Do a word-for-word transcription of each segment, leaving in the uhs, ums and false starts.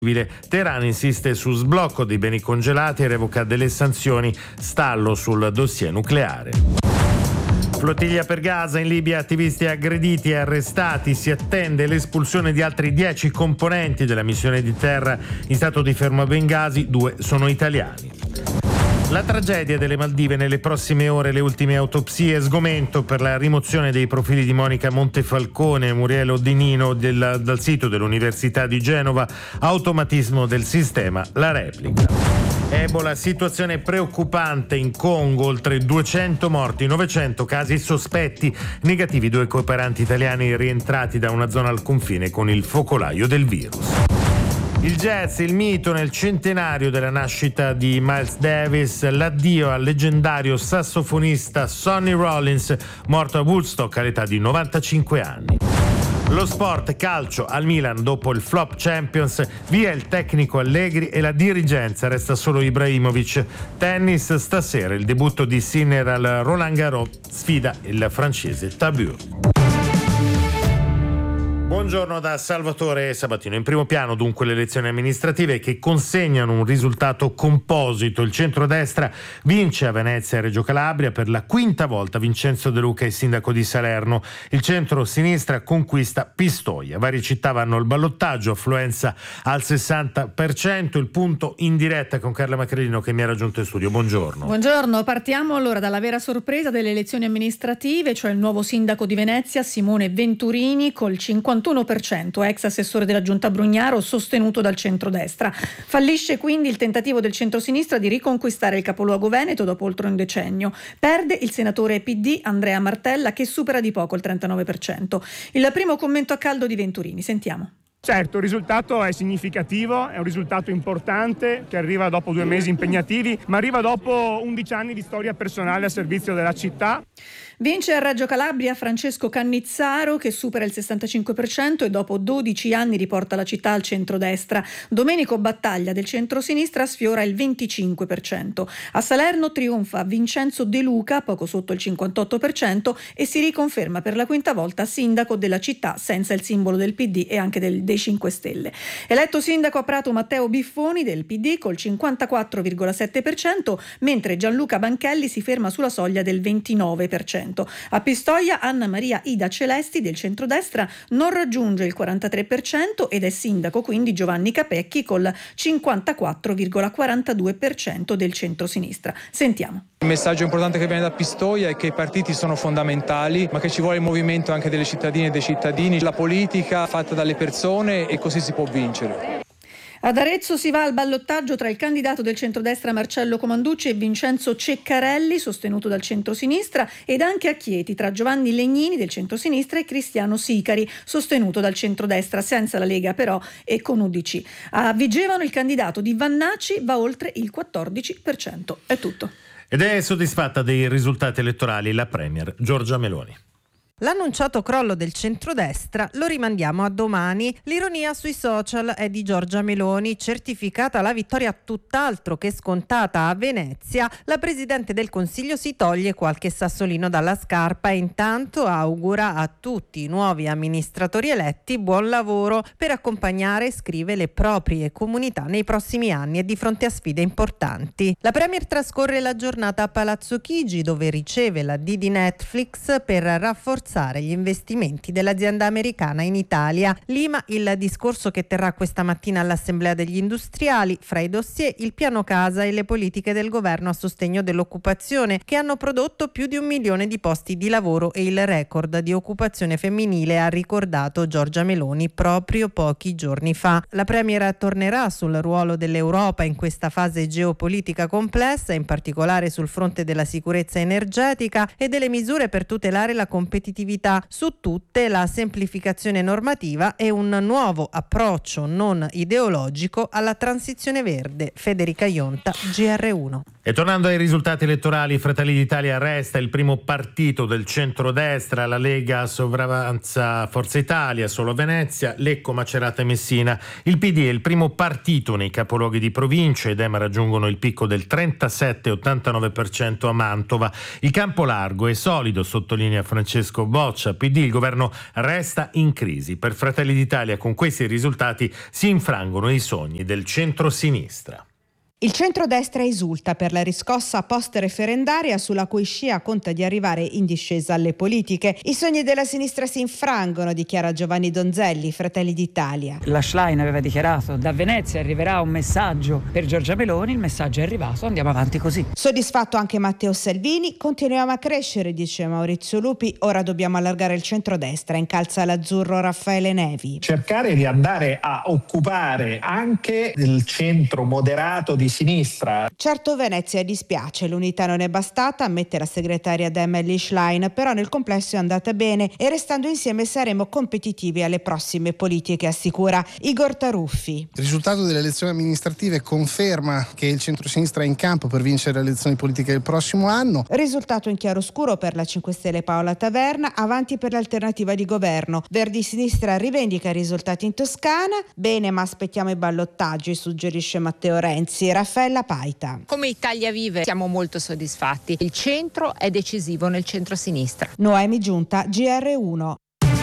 Teheran insiste su sblocco dei beni congelati e revoca delle sanzioni, stallo sul dossier nucleare. Flottiglia per Gaza, in Libia attivisti aggrediti e arrestati, si attende l'espulsione di altri dieci componenti della missione di terra in stato di fermo a Bengasi, due sono italiani. La tragedia delle Maldive, nelle prossime ore le ultime autopsie, sgomento per la rimozione dei profili di Monica Montefalcone e Muriel Odinino del, dal sito dell'Università di Genova, automatismo del sistema, la replica. Ebola, situazione preoccupante in Congo, oltre duecento morti, novecento casi sospetti negativi, due cooperanti italiani rientrati da una zona al confine con il focolaio del virus. Il jazz, il mito nel centenario della nascita di Miles Davis, l'addio al leggendario sassofonista Sonny Rollins, morto a Woodstock all'età di novantacinque anni. Lo sport, calcio, al Milan dopo il flop Champions, via il tecnico Allegri e la dirigenza, resta solo Ibrahimovic. Tennis, stasera il debutto di Sinner al Roland Garros, sfida il francese Tabur. Buongiorno da Salvatore Sabatino. In primo piano dunque le elezioni amministrative che consegnano un risultato composito. Il centrodestra vince a Venezia e Reggio Calabria, per la quinta volta Vincenzo De Luca è sindaco di Salerno. Il centro-sinistra conquista Pistoia. Varie città vanno al ballottaggio, affluenza al sessanta per cento. Il punto in diretta con Carla Macrelino che mi ha raggiunto in studio. Buongiorno. Buongiorno, partiamo allora dalla vera sorpresa delle elezioni amministrative, cioè il nuovo sindaco di Venezia Simone Venturini col cinquantuno per cento, ex assessore della Giunta Brugnaro, sostenuto dal centrodestra. Fallisce quindi il tentativo del centrosinistra di riconquistare il capoluogo veneto dopo oltre un decennio. Perde il senatore P D Andrea Martella, che supera di poco il trentanove per cento. Il primo commento a caldo di Venturini, sentiamo. Certo, il risultato è significativo, è un risultato importante che arriva dopo due mesi impegnativi, ma arriva dopo undici anni di storia personale a servizio della città. Vince a Reggio Calabria Francesco Cannizzaro, che supera il sessantacinque per cento e dopo dodici anni riporta la città al centrodestra. Domenico Battaglia del centrosinistra sfiora il venticinque per cento. A Salerno trionfa Vincenzo De Luca, poco sotto il cinquantotto per cento, e si riconferma per la quinta volta sindaco della città senza il simbolo del P D e anche del, dei cinque Stelle. Eletto sindaco a Prato Matteo Biffoni del P D col cinquantaquattro virgola sette per cento, mentre Gianluca Banchelli si ferma sulla soglia del ventinove per cento. A Pistoia Anna Maria Ida Celesti del centrodestra non raggiunge il quarantatré per cento ed è sindaco quindi Giovanni Capecchi col cinquantaquattro virgola quarantadue per cento del centrosinistra. Sentiamo. Il messaggio importante che viene da Pistoia è che i partiti sono fondamentali, ma che ci vuole il movimento anche delle cittadine e dei cittadini, la politica fatta dalle persone, e così si può vincere. Ad Arezzo si va al ballottaggio tra il candidato del centrodestra Marcello Comanducci e Vincenzo Ceccarelli, sostenuto dal centrosinistra, ed anche a Chieti tra Giovanni Legnini del centrosinistra e Cristiano Sicari, sostenuto dal centrodestra, senza la Lega però e con U D C. A Vigevano il candidato di Vannacci va oltre il quattordici per cento. È tutto. Ed è soddisfatta dei risultati elettorali la premier Giorgia Meloni. L'annunciato crollo del centrodestra lo rimandiamo a domani. L'ironia sui social è di Giorgia Meloni. Certificata la vittoria tutt'altro che scontata a Venezia, la Presidente del Consiglio si toglie qualche sassolino dalla scarpa e intanto augura a tutti i nuovi amministratori eletti buon lavoro per accompagnare, scrive, le proprie comunità nei prossimi anni e di fronte a sfide importanti. La Premier trascorre la giornata a Palazzo Chigi, dove riceve la D di Netflix per rafforzare gli investimenti dell'azienda americana in Italia. Lima il discorso che terrà questa mattina all'Assemblea degli Industriali. Fra i dossier il piano casa e le politiche del governo a sostegno dell'occupazione, che hanno prodotto più di un milione di posti di lavoro e il record di occupazione femminile, ha ricordato Giorgia Meloni proprio pochi giorni fa. La Premier tornerà sul ruolo dell'Europa in questa fase geopolitica complessa, in particolare sul fronte della sicurezza energetica e delle misure per tutelare la competitività. Su tutte la semplificazione normativa e un nuovo approccio non ideologico alla transizione verde. Federica Ionta, G R uno. E tornando ai risultati elettorali, Fratelli d'Italia resta il primo partito del centrodestra, la Lega sovravanza Forza Italia, solo Venezia, Lecco, Macerata e Messina. Il P D è il primo partito nei capoluoghi di provincia, i Dem raggiungono il picco del trentasette ottantanove per cento a Mantova. Il campo largo è solido, sottolinea Francesco Fico, Boccia, P D, il governo resta in crisi. Per Fratelli d'Italia con questi risultati si infrangono i sogni del centro-sinistra. Il centrodestra esulta per la riscossa post-referendaria sulla cui scia conta di arrivare in discesa alle politiche. I sogni della sinistra si infrangono, dichiara Giovanni Donzelli, Fratelli d'Italia. La Schlein aveva dichiarato: da Venezia arriverà un messaggio per Giorgia Meloni, il messaggio è arrivato, andiamo avanti così. Soddisfatto anche Matteo Salvini, continuiamo a crescere, dice Maurizio Lupi, ora dobbiamo allargare il centrodestra, incalza l'azzurro Raffaele Nevi. Cercare di andare a occupare anche il centro moderato di sinistra. Certo Venezia dispiace, l'unità non è bastata, ammette la segretaria Emily Schlein, però nel complesso è andata bene e restando insieme saremo competitivi alle prossime politiche, assicura Igor Taruffi. Il risultato delle elezioni amministrative conferma che il centrosinistra è in campo per vincere le elezioni politiche del prossimo anno. Risultato in chiaroscuro per la cinque Stelle Paola Taverna, avanti per l'alternativa di governo. Verdi Sinistra rivendica i risultati in Toscana, bene ma aspettiamo i ballottaggi, suggerisce Matteo Renzi. Raffaella Paita. Come Italia Viva siamo molto soddisfatti. Il centro è decisivo nel centro-sinistra. Noemi Giunta, G R uno.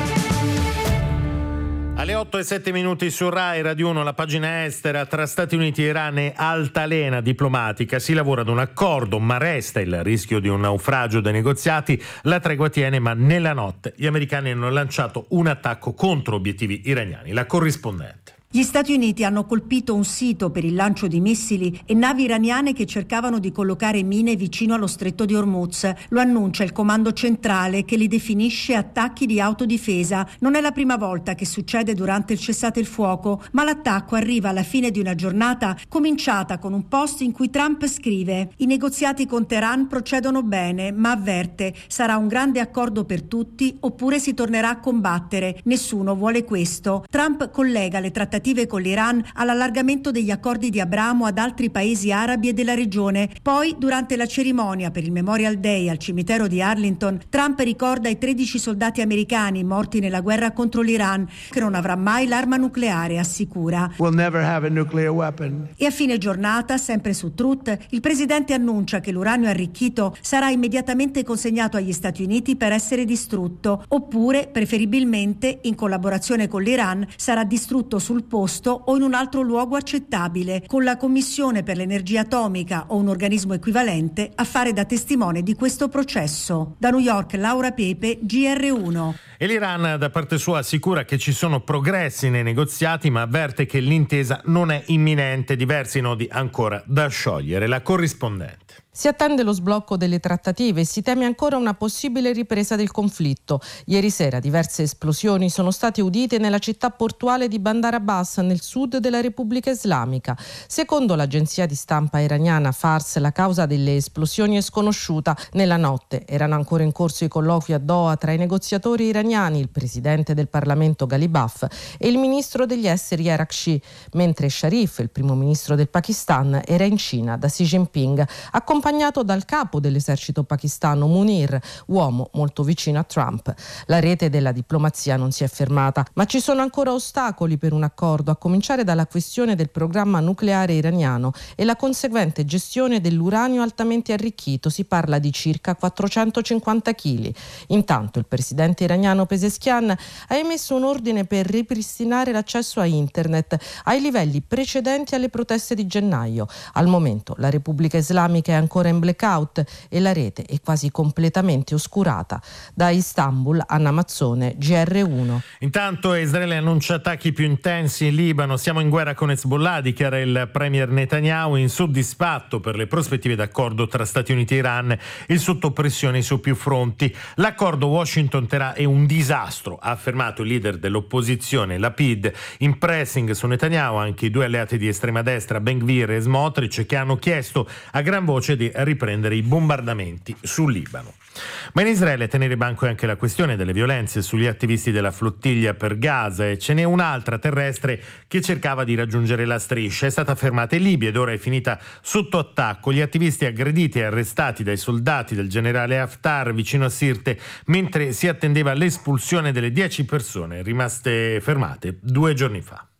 Alle otto e sette minuti su Rai Radio uno, la pagina estera tra Stati Uniti e Iran è altalena diplomatica. Si lavora ad un accordo, ma resta il rischio di un naufragio dei negoziati. La tregua tiene, ma nella notte gli americani hanno lanciato un attacco contro obiettivi iraniani. La corrispondente. Gli Stati Uniti hanno colpito un sito per il lancio di missili e navi iraniane che cercavano di collocare mine vicino allo stretto di Hormuz. Lo annuncia il comando centrale che li definisce attacchi di autodifesa. Non è la prima volta che succede durante il cessate il fuoco, ma l'attacco arriva alla fine di una giornata cominciata con un post in cui Trump scrive: i negoziati con Teheran procedono bene, ma avverte, sarà un grande accordo per tutti oppure si tornerà a combattere. Nessuno vuole questo. Trump collega le trattative con l'Iran all'allargamento degli accordi di Abramo ad altri paesi arabi e della regione. Poi, durante la cerimonia per il Memorial Day al cimitero di Arlington, Trump ricorda i tredici soldati americani morti nella guerra contro l'Iran, che non avrà mai l'arma nucleare, assicura. We'll never have a nuclear weapon. E a fine giornata, sempre su Truth, il presidente annuncia che l'uranio arricchito sarà immediatamente consegnato agli Stati Uniti per essere distrutto, oppure, preferibilmente, in collaborazione con l'Iran, sarà distrutto sul posto o in un altro luogo accettabile, con la Commissione per l'energia atomica o un organismo equivalente a fare da testimone di questo processo. Da New York, Laura Pepe, G R uno. E l'Iran da parte sua assicura che ci sono progressi nei negoziati, ma avverte che l'intesa non è imminente, diversi nodi ancora da sciogliere. La corrispondente. Si attende lo sblocco delle trattative e si teme ancora una possibile ripresa del conflitto. Ieri sera diverse esplosioni sono state udite nella città portuale di Bandar Abbas, nel sud della Repubblica Islamica. Secondo l'agenzia di stampa iraniana Fars, la causa delle esplosioni è sconosciuta. Nella notte erano ancora in corso i colloqui a Doha tra i negoziatori iraniani, il presidente del Parlamento Ghalibaf e il ministro degli esteri Arakci, mentre Sharif, il primo ministro del Pakistan, era in Cina da Xi Jinping, accompagnato dal capo dell'esercito pakistano Munir, uomo molto vicino a Trump. La rete della diplomazia non si è fermata, ma ci sono ancora ostacoli per un accordo, a cominciare dalla questione del programma nucleare iraniano e la conseguente gestione dell'uranio altamente arricchito. Si parla di circa quattrocentocinquanta chili. Intanto il presidente iraniano Pezeshkian ha emesso un ordine per ripristinare l'accesso a internet ai livelli precedenti alle proteste di gennaio. Al momento la Repubblica Islamica è ancora in blackout e la rete è quasi completamente oscurata. Da Istanbul, Anna Mazzone, G R uno. Intanto Israele annuncia attacchi più intensi in Libano. Siamo in guerra con Hezbollah, dichiara il premier Netanyahu, insoddisfatto per le prospettive d'accordo tra Stati Uniti e Iran e sotto pressione su più fronti. L'accordo Washington-Teheran è un disastro, ha affermato il leader dell'opposizione Lapid, in pressing su Netanyahu anche i due alleati di estrema destra Ben Gvir e Smotrich, che hanno chiesto a gran voce di riprendere i bombardamenti sul Libano. Ma in Israele tenere banco è anche la questione delle violenze sugli attivisti della flottiglia per Gaza, e ce n'è un'altra terrestre che cercava di raggiungere la striscia. È stata fermata in Libia ed ora è finita sotto attacco. Gli attivisti aggrediti e arrestati dai soldati del generale Haftar vicino a Sirte mentre si attendeva l'espulsione delle dieci persone rimaste fermate due giorni fa.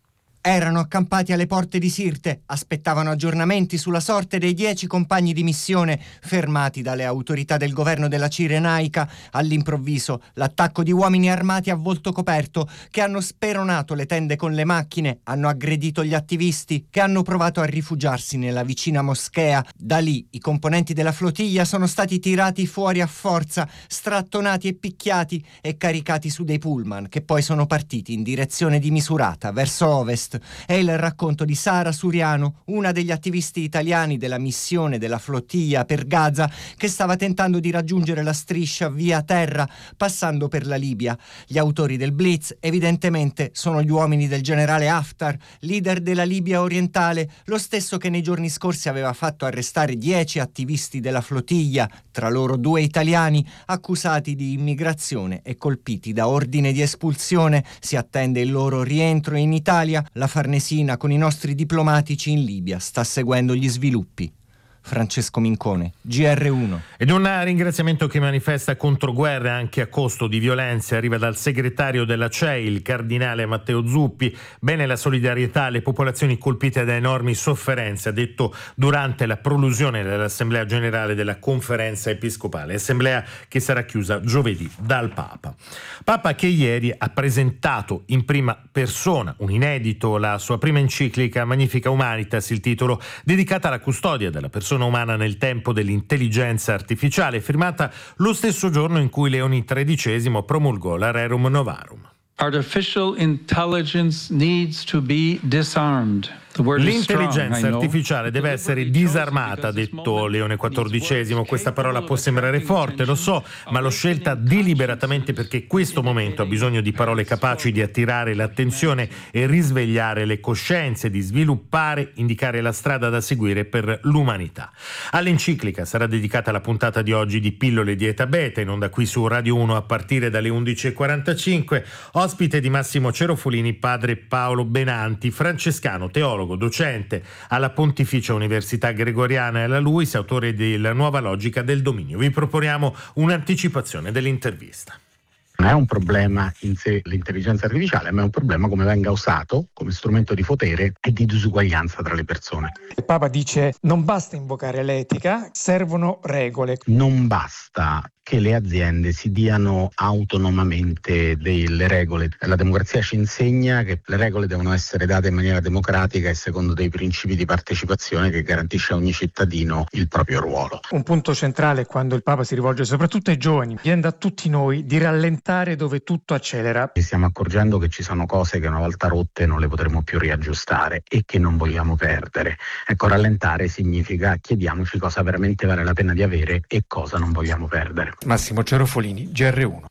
erano accampati alle porte di Sirte, aspettavano aggiornamenti sulla sorte dei dieci compagni di missione fermati dalle autorità del governo della Cirenaica. All'improvviso l'attacco di uomini armati a volto coperto che hanno speronato le tende con le macchine, hanno aggredito gli attivisti che hanno provato a rifugiarsi nella vicina moschea. Da lì i componenti della flottiglia sono stati tirati fuori a forza, strattonati e picchiati e caricati su dei pullman che poi sono partiti in direzione di Misurata, verso ovest. È il racconto di Sara Suriano, una degli attivisti italiani della missione della flottiglia per Gaza, che stava tentando di raggiungere la striscia via terra, passando per la Libia. Gli autori del blitz evidentemente sono gli uomini del generale Haftar, leader della Libia orientale, lo stesso che nei giorni scorsi aveva fatto arrestare dieci attivisti della flottiglia, tra loro due italiani, accusati di immigrazione e colpiti da ordine di espulsione. Si attende il loro rientro in Italia. La Farnesina con i nostri diplomatici in Libia sta seguendo gli sviluppi. Francesco Mincone, G R uno. Ed un ringraziamento che manifesta contro guerre anche a costo di violenze arriva dal segretario della C E I, il cardinale Matteo Zuppi. Bene la solidarietà alle popolazioni colpite da enormi sofferenze, ha detto durante la prolusione dell'Assemblea Generale della Conferenza Episcopale, assemblea che sarà chiusa giovedì dal Papa. Papa che ieri ha presentato in prima persona un inedito, la sua prima enciclica Magnificat Humanitas, il titolo, dedicata alla custodia della persona umana nel tempo dell'intelligenza artificiale, firmata lo stesso giorno in cui Leone tredicesimo promulgò la Rerum Novarum. Artificial intelligence needs to be disarmed. L'intelligenza artificiale deve essere disarmata, ha detto Leone quattordicesimo. Questa parola può sembrare forte, lo so, ma l'ho scelta deliberatamente perché questo momento ha bisogno di parole capaci di attirare l'attenzione e risvegliare le coscienze, di sviluppare, indicare la strada da seguire per l'umanità. All'enciclica sarà dedicata la puntata di oggi di Pillole di Eta Beta, in onda qui su Radio uno a partire dalle undici e quarantacinque. Ospite di Massimo Cerofolini, padre Paolo Benanti, francescano, teologo, docente alla Pontificia Università Gregoriana e alla LUISS, autore della Nuova Logica del Dominio. Vi proponiamo un'anticipazione dell'intervista. Non è un problema in sé l'intelligenza artificiale, ma è un problema come venga usato come strumento di potere e di disuguaglianza tra le persone. Il Papa dice: non basta invocare l'etica, servono regole. Non basta che le aziende si diano autonomamente delle regole. La democrazia ci insegna che le regole devono essere date in maniera democratica e secondo dei principi di partecipazione che garantisce a ogni cittadino il proprio ruolo. Un punto centrale, quando il Papa si rivolge soprattutto ai giovani, viene da tutti noi di rallentare dove tutto accelera. Ci stiamo accorgendo che ci sono cose che una volta rotte non le potremo più riaggiustare e che non vogliamo perdere. Ecco, rallentare significa chiediamoci cosa veramente vale la pena di avere e cosa non vogliamo perdere. Massimo Cerofolini, G R uno.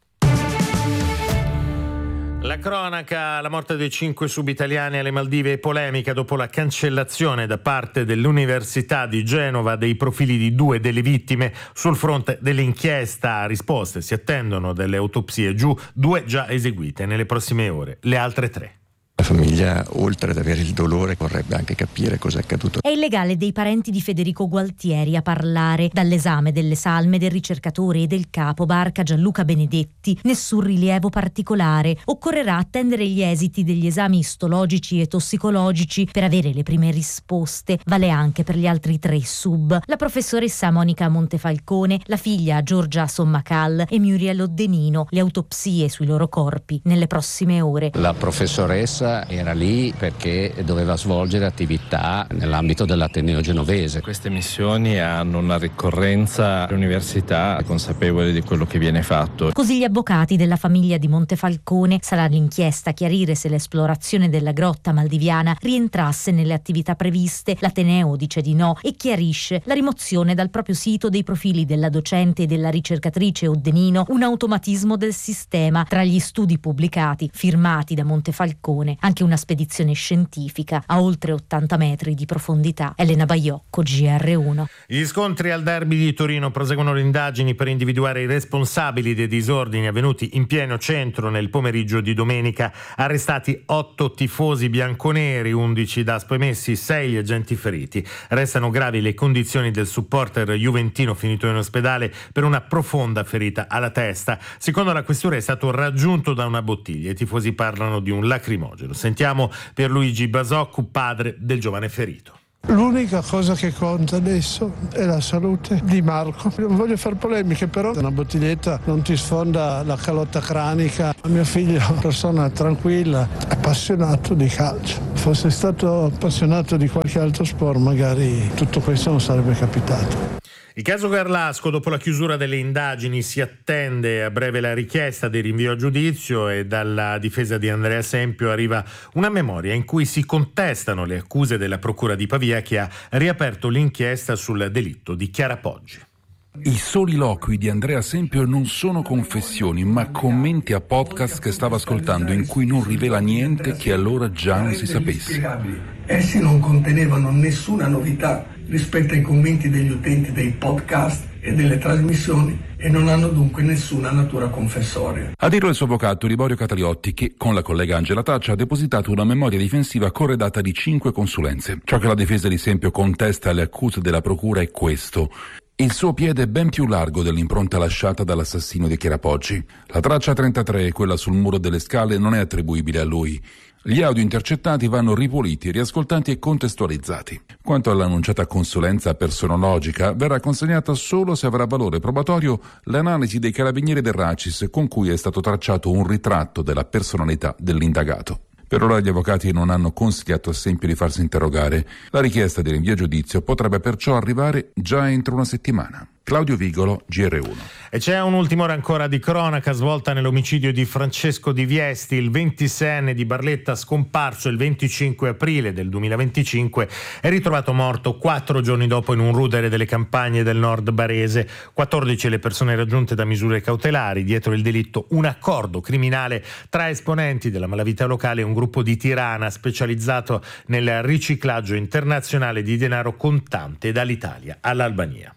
La cronaca, la morte dei cinque subitaliani alle Maldive è polemica dopo la cancellazione da parte dell'Università di Genova dei profili di due delle vittime. Sul fronte dell'inchiesta risposte si attendono delle autopsie, giù due già eseguite nelle prossime ore, le altre tre. La famiglia, oltre ad avere il dolore, vorrebbe anche capire cosa è accaduto. È il legale dei parenti di Federico Gualtieri a parlare. Dall'esame delle salme del ricercatore e del capo barca Gianluca Benedetti, nessun rilievo particolare. Occorrerà attendere gli esiti degli esami istologici e tossicologici per avere le prime risposte. Vale anche per gli altri tre sub. La professoressa Monica Montefalcone, la figlia Giorgia Sommacal e Muriel Oddenino. Le autopsie sui loro corpi nelle prossime ore. La professoressa era lì perché doveva svolgere attività nell'ambito dell'Ateneo genovese. Queste missioni hanno una ricorrenza, l'università è consapevole di quello che viene fatto. Così gli avvocati della famiglia di Montefalcone. Sarà l'inchiesta a chiarire se l'esplorazione della grotta maldiviana rientrasse nelle attività previste. L'Ateneo dice di no e chiarisce la rimozione dal proprio sito dei profili della docente e della ricercatrice Oddenino, un automatismo del sistema. Tra gli studi pubblicati firmati da Montefalcone anche una spedizione scientifica a oltre ottanta metri di profondità. Elena Baiocco, G R uno. Gli scontri al derby di Torino, proseguono le indagini per individuare i responsabili dei disordini avvenuti in pieno centro nel pomeriggio di domenica. Arrestati otto tifosi bianconeri, undici daspo emessi, sei gli agenti feriti. Restano gravi le condizioni del supporter juventino finito in ospedale per una profonda ferita alla testa. Secondo la questura è stato raggiunto da una bottiglia. I tifosi parlano di un lacrimogeno. Angelo. Sentiamo Pierluigi Basoccu, padre del giovane ferito. L'unica cosa che conta adesso è la salute di Marco. Non voglio fare polemiche, però una bottiglietta non ti sfonda la calotta cranica. Mio figlio è una persona tranquilla, appassionato di calcio. Fosse stato appassionato di qualche altro sport, magari tutto questo non sarebbe capitato. Il caso Garlasco, dopo la chiusura delle indagini, si attende a breve la richiesta di rinvio a giudizio e dalla difesa di Andrea Sempio arriva una memoria in cui si contestano le accuse della Procura di Pavia che ha riaperto l'inchiesta sul delitto di Chiara Poggi. I soliloqui di Andrea Sempio non sono confessioni, ma commenti a podcast che stava ascoltando in cui non rivela niente che allora già non si sapesse. Essi non contenevano nessuna novità rispetto ai commenti degli utenti dei podcast e delle trasmissioni e non hanno dunque nessuna natura confessoria. A dirlo il suo avvocato Liborio Cataliotti, che con la collega Angela Taccia ha depositato una memoria difensiva corredata di cinque consulenze. Ciò che la difesa di Sempio contesta alle accuse della procura è questo: il suo piede è ben più largo dell'impronta lasciata dall'assassino di Chiara Poggi. La traccia trentatré, quella sul muro delle scale, non è attribuibile a lui. Gli audio intercettati vanno ripuliti, riascoltati e contestualizzati. Quanto all'annunciata consulenza personologica, verrà consegnata solo se avrà valore probatorio l'analisi dei carabinieri del Racis, con cui è stato tracciato un ritratto della personalità dell'indagato. Per ora gli avvocati non hanno consigliato a Sempio di farsi interrogare. La richiesta di rinvio a giudizio potrebbe perciò arrivare già entro una settimana. Claudio Vigolo, G R uno. E c'è un'ultima ora ancora di cronaca svolta nell'omicidio di Francesco Di Viesti, il ventiseienne di Barletta, scomparso il venticinque aprile del duemilaventicinque, è ritrovato morto quattro giorni dopo in un rudere delle campagne del nord barese. quattordici le persone raggiunte da misure cautelari. Dietro il delitto un accordo criminale tra esponenti della malavita locale e un gruppo di Tirana specializzato nel riciclaggio internazionale di denaro contante dall'Italia all'Albania.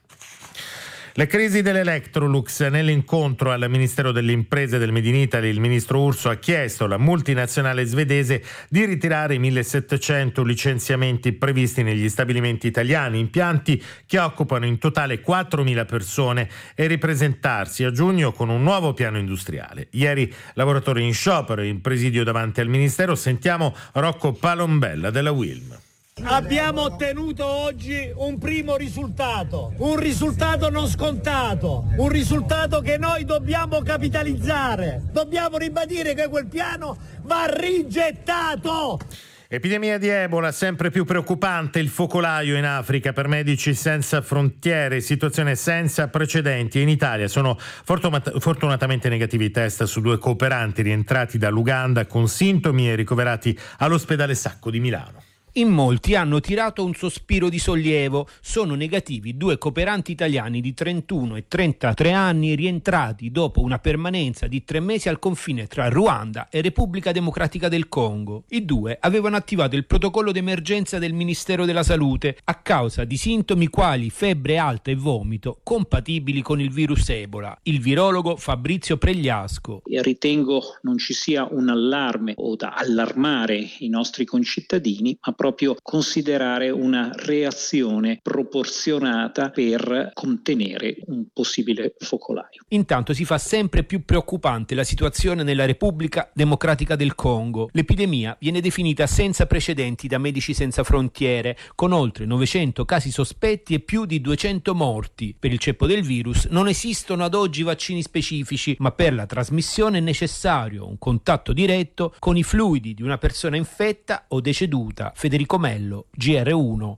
La crisi dell'Electrolux. Nell'incontro al Ministero delle Imprese del Made in Italy, il ministro Urso ha chiesto alla multinazionale svedese di ritirare i millesettecento licenziamenti previsti negli stabilimenti italiani, impianti che occupano in totale quattromila persone, e ripresentarsi a giugno con un nuovo piano industriale. Ieri lavoratori in sciopero in presidio davanti al Ministero. Sentiamo Rocco Palombella della Wilm. Abbiamo ottenuto oggi un primo risultato, un risultato non scontato, un risultato che noi dobbiamo capitalizzare. Dobbiamo ribadire che quel piano va rigettato. Epidemia di Ebola, sempre più preoccupante il focolaio in Africa. Per Medici Senza Frontiere, situazione senza precedenti. In Italia sono fortunatamente negativi i test su due cooperanti rientrati dall'Uganda con sintomi e ricoverati all'ospedale Sacco di Milano. In molti hanno tirato un sospiro di sollievo. Sono negativi due cooperanti italiani di trentuno e trentatré anni rientrati dopo una permanenza di tre mesi al confine tra Ruanda e Repubblica Democratica del Congo. I due avevano attivato il protocollo d'emergenza del Ministero della Salute a causa di sintomi quali febbre alta e vomito compatibili con il virus Ebola. Il virologo Fabrizio Pregliasco. Ritengo non ci sia un allarme o da allarmare i nostri concittadini, ma proprio considerare una reazione proporzionata per contenere un possibile focolaio. Intanto si fa sempre più preoccupante la situazione nella Repubblica Democratica del Congo. L'epidemia viene definita senza precedenti da Medici Senza Frontiere, con oltre novecento casi sospetti e più di duecento morti. Per il ceppo del virus non esistono ad oggi vaccini specifici, ma per la trasmissione è necessario un contatto diretto con i fluidi di una persona infetta o deceduta. Federico Mello, G R uno.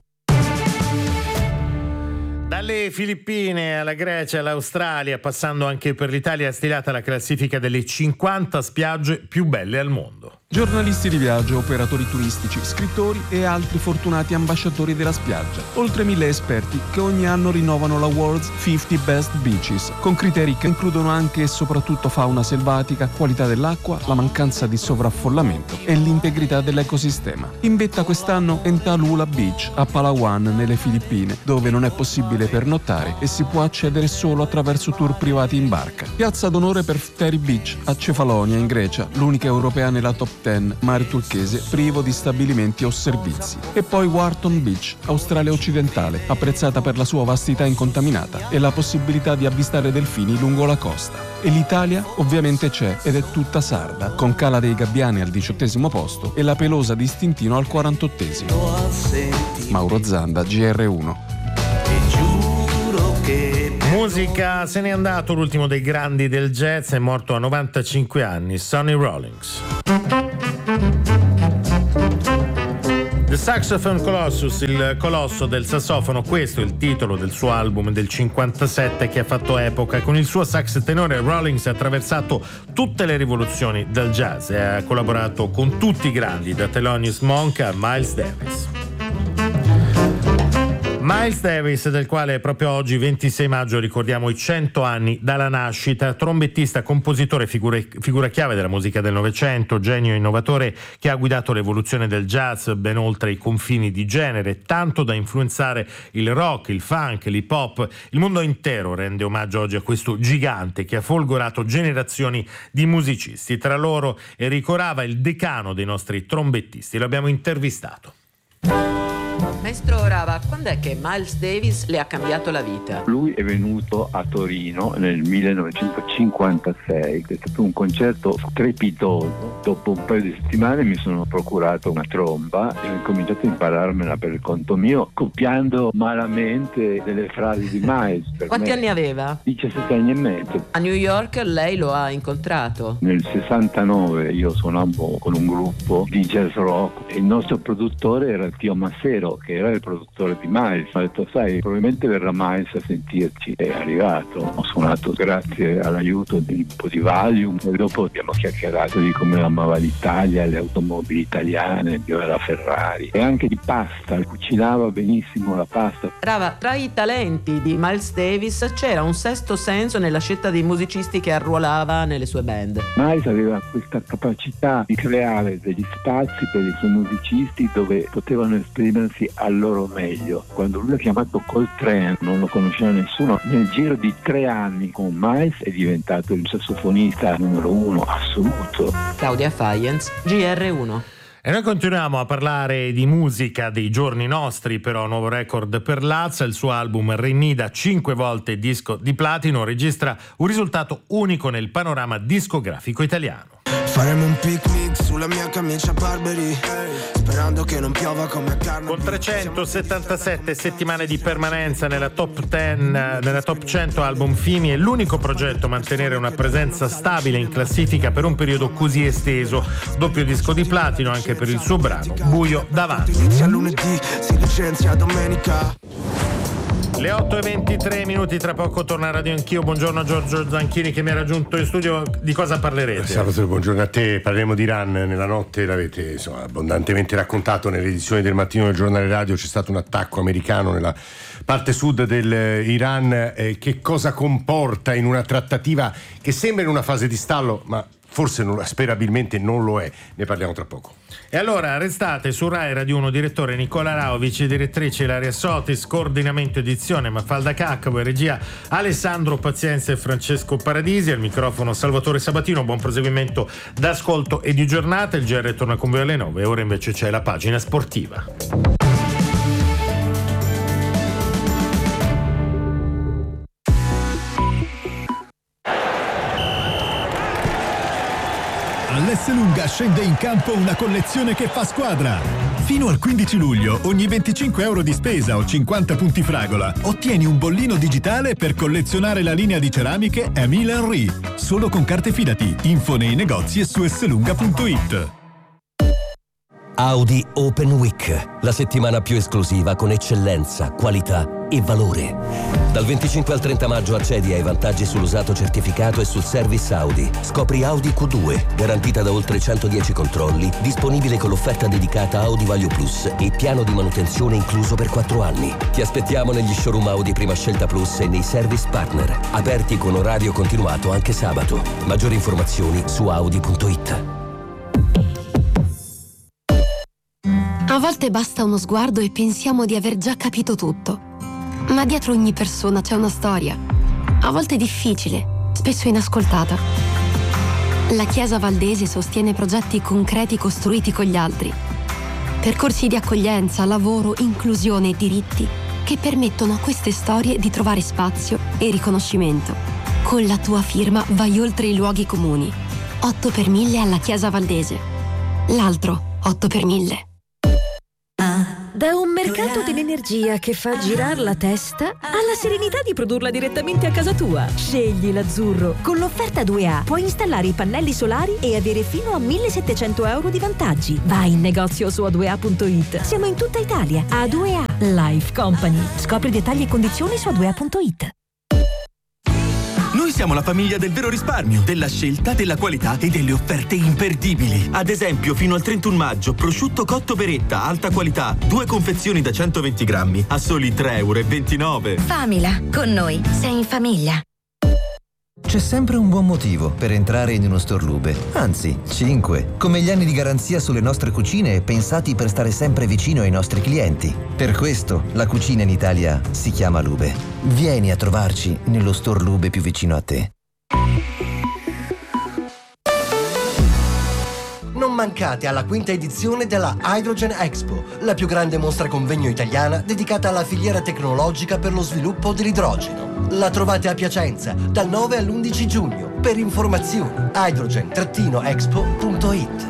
Dalle Filippine alla Grecia all'Australia, passando anche per l'Italia, è stilata la classifica delle cinquanta spiagge più belle al mondo. Giornalisti di viaggio, operatori turistici, scrittori e altri fortunati ambasciatori della spiaggia. Oltre mille esperti che ogni anno rinnovano la World's cinquanta Best Beaches, con criteri che includono anche e soprattutto fauna selvatica, qualità dell'acqua, la mancanza di sovraffollamento e l'integrità dell'ecosistema. In vetta quest'anno Entalula Beach a Palawan, nelle Filippine, dove non è possibile pernottare e si può accedere solo attraverso tour privati in barca. Piazza d'onore per Feri Beach a Cefalonia, in Grecia, l'unica europea nella top dieci, mare turchese privo di stabilimenti o servizi. E poi Wharton Beach, Australia occidentale, apprezzata per la sua vastità incontaminata e la possibilità di avvistare delfini lungo la costa. E l'Italia ovviamente c'è ed è tutta sarda, con Cala dei Gabbiani al diciottesimo posto e la Pelosa di Stintino al quarantottesimo. Mauro Zanda, G R uno. Musica, se n'è andato l'ultimo dei grandi del jazz, è morto a novantacinque anni, Sonny Rollins. The Saxophone Colossus, il colosso del sassofono, questo è il titolo del suo album del cinquantasette che ha fatto epoca. Con il suo sax tenore Rollins ha attraversato tutte le rivoluzioni del jazz e ha collaborato con tutti i grandi, da Thelonious Monk a Miles Davis. Miles Davis, del quale proprio oggi, ventisei maggio, ricordiamo i cento anni dalla nascita, trombettista, compositore, figura, figura chiave della musica del Novecento, genio innovatore che ha guidato l'evoluzione del jazz ben oltre i confini di genere, tanto da influenzare il rock, il funk, l'hip hop. Il mondo intero rende omaggio oggi a questo gigante che ha folgorato generazioni di musicisti. Tra loro Enrico Rava, il decano dei nostri trombettisti. Lo abbiamo intervistato. Maestro Rava, quando è che Miles Davis le ha cambiato la vita? Lui è venuto a Torino nel millenovecentocinquantasei, è stato un concerto strepitoso. Dopo un paio di settimane mi sono procurato una tromba e ho incominciato a impararmela per il conto mio, copiando malamente delle frasi di Miles. Per Quanti me. anni aveva? diciassette anni e mezzo. A New York lei lo ha incontrato? Nel sessantanove io suonavo con un gruppo di jazz rock e il nostro produttore era il Tio Massero, che era il produttore di Miles. Ha detto, sai, probabilmente verrà Miles a sentirci. È arrivato, ho suonato grazie all'aiuto di un po' di Valium e dopo abbiamo chiacchierato di come amava l'Italia, le automobili italiane, dove era Ferrari e anche di pasta, cucinava benissimo la pasta. Rava, tra i talenti di Miles Davis c'era un sesto senso nella scelta dei musicisti che arruolava nelle sue band. Miles aveva questa capacità di creare degli spazi per i suoi musicisti dove potevano esprimersi al loro meglio. Quando lui ha chiamato Coltrane, non lo conosceva nessuno, nel giro di tre anni con Miles è diventato il sassofonista numero uno assoluto. Claudia Faienz, G R uno. E noi continuiamo a parlare di musica dei giorni nostri, però nuovo record per Lazza, il suo album Remida, cinque volte disco di platino, registra un risultato unico nel panorama discografico italiano. Faremo un picnic sulla mia camicia Barberi, sperando che non piova come carne. Con trecentosettantasette settimane di permanenza nella top dieci, nella top cento album Fimi, è l'unico progetto a mantenere una presenza stabile in classifica per un periodo così esteso. Doppio disco di platino anche per il suo brano Buio davanti. Inizia lunedì, si licenzia domenica. Le otto e ventitré minuti, tra poco torna a Radio Anch'io. Buongiorno a Giorgio Zanchini che mi ha raggiunto in studio. Di cosa parlerete? Salvatore, buongiorno a te. Parleremo di Iran. Nella notte l'avete insomma, abbondantemente raccontato nelle edizioni del mattino del giornale radio. C'è stato un attacco americano nella parte sud dell'Iran. Eh, che cosa comporta in una trattativa che sembra in una fase di stallo, ma forse non, sperabilmente non lo è. Ne parliamo tra poco. E allora restate su Rai Radio uno, direttore Nicola Rao, vice direttrice Ilaria Sotis, coordinamento edizione Mafalda Caccavo e regia Alessandro Pazienza e Francesco Paradisi, al microfono Salvatore Sabatino. Buon proseguimento d'ascolto e di giornata. Il G R torna con voi alle nove, ora invece c'è la pagina sportiva. All'Esselunga scende in campo una collezione che fa squadra. Fino al quindici luglio, ogni venticinque euro di spesa o cinquanta punti fragola, ottieni un bollino digitale per collezionare la linea di ceramiche Emile Henry. Solo con carte Fidati. Info nei negozi e su esselunga punto it. Audi Open Week, la settimana più esclusiva con eccellenza, qualità e valore. Dal venticinque al trenta maggio accedi ai vantaggi sull'usato certificato e sul service Audi. Scopri Audi Q due, garantita da oltre centodieci controlli, disponibile con l'offerta dedicata Audi Value Plus e piano di manutenzione incluso per quattro anni. Ti aspettiamo negli showroom Audi Prima Scelta Plus e nei service partner, aperti con orario continuato anche sabato. Maggiori informazioni su audi punto it. A volte basta uno sguardo e pensiamo di aver già capito tutto. Ma dietro ogni persona c'è una storia. A volte difficile, spesso inascoltata. La Chiesa Valdese sostiene progetti concreti costruiti con gli altri. Percorsi di accoglienza, lavoro, inclusione e diritti che permettono a queste storie di trovare spazio e riconoscimento. Con la tua firma vai oltre i luoghi comuni. otto per mille alla Chiesa Valdese. L'altro otto per mille. Da un mercato dell'energia che fa girare la testa alla serenità di produrla direttamente a casa tua. Scegli l'Azzurro. Con l'offerta due A puoi installare i pannelli solari e avere fino a millesettecento euro di vantaggi. Vai in negozio su a due a punto it. Siamo in tutta Italia. A due A Life Company. Scopri dettagli e condizioni su a due a punto it. Noi siamo la famiglia del vero risparmio, della scelta, della qualità e delle offerte imperdibili. Ad esempio, fino al trentuno maggio, prosciutto cotto Beretta, alta qualità, due confezioni da centoventi grammi, a soli tre e ventinove euro. Famila, con noi sei in famiglia. C'è sempre un buon motivo per entrare in uno store Lube, anzi, cinque, come gli anni di garanzia sulle nostre cucine pensati per stare sempre vicino ai nostri clienti. Per questo la cucina in Italia si chiama Lube. Vieni a trovarci nello store Lube più vicino a te. Non mancate alla quinta edizione della Hydrogen Expo, la più grande mostra convegno italiana dedicata alla filiera tecnologica per lo sviluppo dell'idrogeno. La trovate a Piacenza dal nove all'undici giugno. Per informazioni hydrogen expo punto it.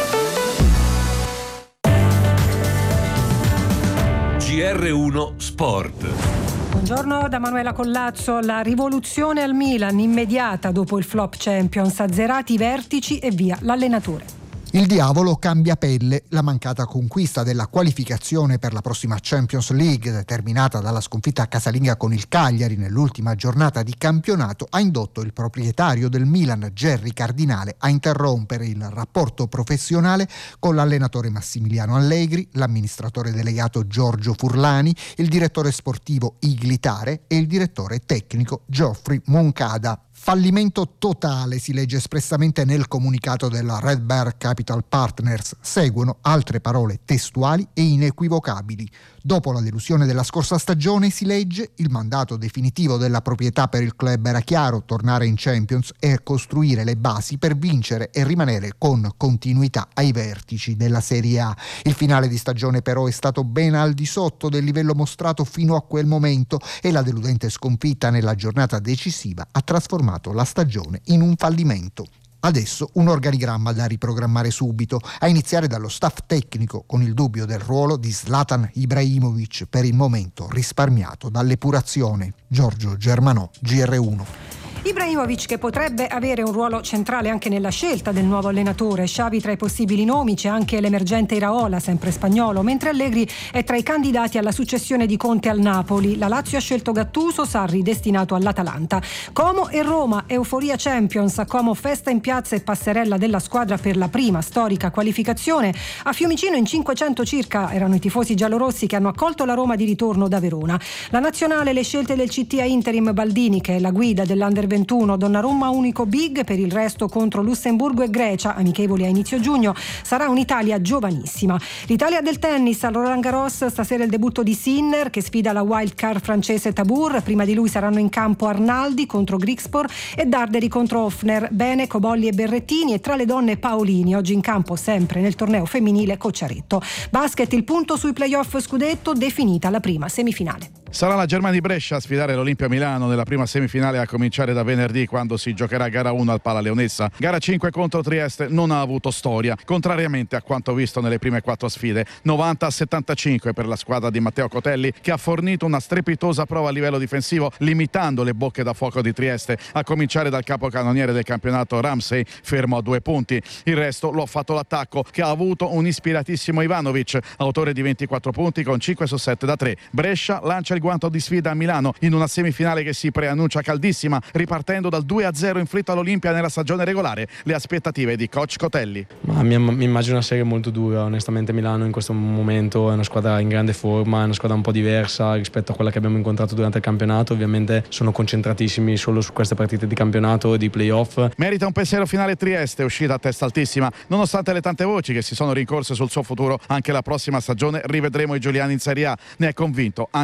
G R uno Sport. Buongiorno da Manuela Collazzo. La rivoluzione al Milan immediata dopo il flop Champions, azzerati i vertici e via l'allenatore. Il diavolo cambia pelle. La mancata conquista della qualificazione per la prossima Champions League, determinata dalla sconfitta casalinga con il Cagliari nell'ultima giornata di campionato, ha indotto il proprietario del Milan, Gerry Cardinale, a interrompere il rapporto professionale con l'allenatore Massimiliano Allegri, l'amministratore delegato Giorgio Furlani, il direttore sportivo Iglitare e il direttore tecnico Geoffrey Moncada. Fallimento totale, si legge espressamente nel comunicato della Red Bear Capital Partners. Seguono altre parole testuali e inequivocabili. Dopo la delusione della scorsa stagione, si legge, il mandato definitivo della proprietà per il club era chiaro: tornare in Champions e costruire le basi per vincere e rimanere con continuità ai vertici della Serie A. Il finale di stagione però è stato ben al di sotto del livello mostrato fino a quel momento e la deludente sconfitta nella giornata decisiva ha trasformato la stagione in un fallimento. Adesso un organigramma da riprogrammare subito, a iniziare dallo staff tecnico, con il dubbio del ruolo di Zlatan Ibrahimovic, per il momento risparmiato dall'epurazione. Giorgio Germanò, G R uno. Ibrahimovic, che potrebbe avere un ruolo centrale anche nella scelta del nuovo allenatore. Xavi tra i possibili nomi, c'è anche l'emergente Iraola, sempre spagnolo, mentre Allegri è tra i candidati alla successione di Conte al Napoli. La Lazio ha scelto Gattuso, Sarri destinato all'Atalanta. Como e Roma, euforia Champions. A Como festa in piazza e passerella della squadra per la prima storica qualificazione. A Fiumicino in cinquecento circa erano i tifosi giallorossi che hanno accolto la Roma di ritorno da Verona. La nazionale, le scelte del C T a interim Baldini, che è la guida dell'Under ventuno, Donnarumma unico big, per il resto contro Lussemburgo e Grecia, amichevoli a inizio giugno. Sarà un'Italia giovanissima. L'Italia del tennis, al Roland Garros stasera il debutto di Sinner, che sfida la wild card francese Tabur. Prima di lui saranno in campo Arnaldi contro Grigspor e Darderi contro Hoffner. Bene Cobolli e Berrettini, e tra le donne Paolini, oggi in campo sempre nel torneo femminile Cocciaretto. Basket, il punto sui playoff scudetto, definita la prima semifinale. Sarà la Germania di Brescia a sfidare l'Olimpia Milano nella prima semifinale, a cominciare da venerdì, quando si giocherà gara uno al Pala Leonessa. Gara cinque contro Trieste non ha avuto storia, contrariamente a quanto visto nelle prime quattro sfide. novanta a settantacinque per la squadra di Matteo Cotelli, che ha fornito una strepitosa prova a livello difensivo, limitando le bocche da fuoco di Trieste, a cominciare dal capocannoniere del campionato Ramsey, fermo a due punti. Il resto lo ha fatto l'attacco, che ha avuto un ispiratissimo Ivanovic, autore di ventiquattro punti con cinque su sette da tre. Brescia lancia il guanto di sfida a Milano in una semifinale che si preannuncia caldissima, ripartendo dal due a zero inflitto all'Olimpia nella stagione regolare. Le aspettative di coach Cotelli. Ma mi, mi immagino una serie molto dura, onestamente. Milano in questo momento è una squadra in grande forma, è una squadra un po' diversa rispetto a quella che abbiamo incontrato durante il campionato. Ovviamente sono concentratissimi solo su queste partite di campionato e di playoff. Merita un pensiero finale Trieste, uscita a testa altissima, nonostante le tante voci che si sono rincorse sul suo futuro anche la prossima stagione. Rivedremo i giuliani in Serie A, ne è convinto anche coach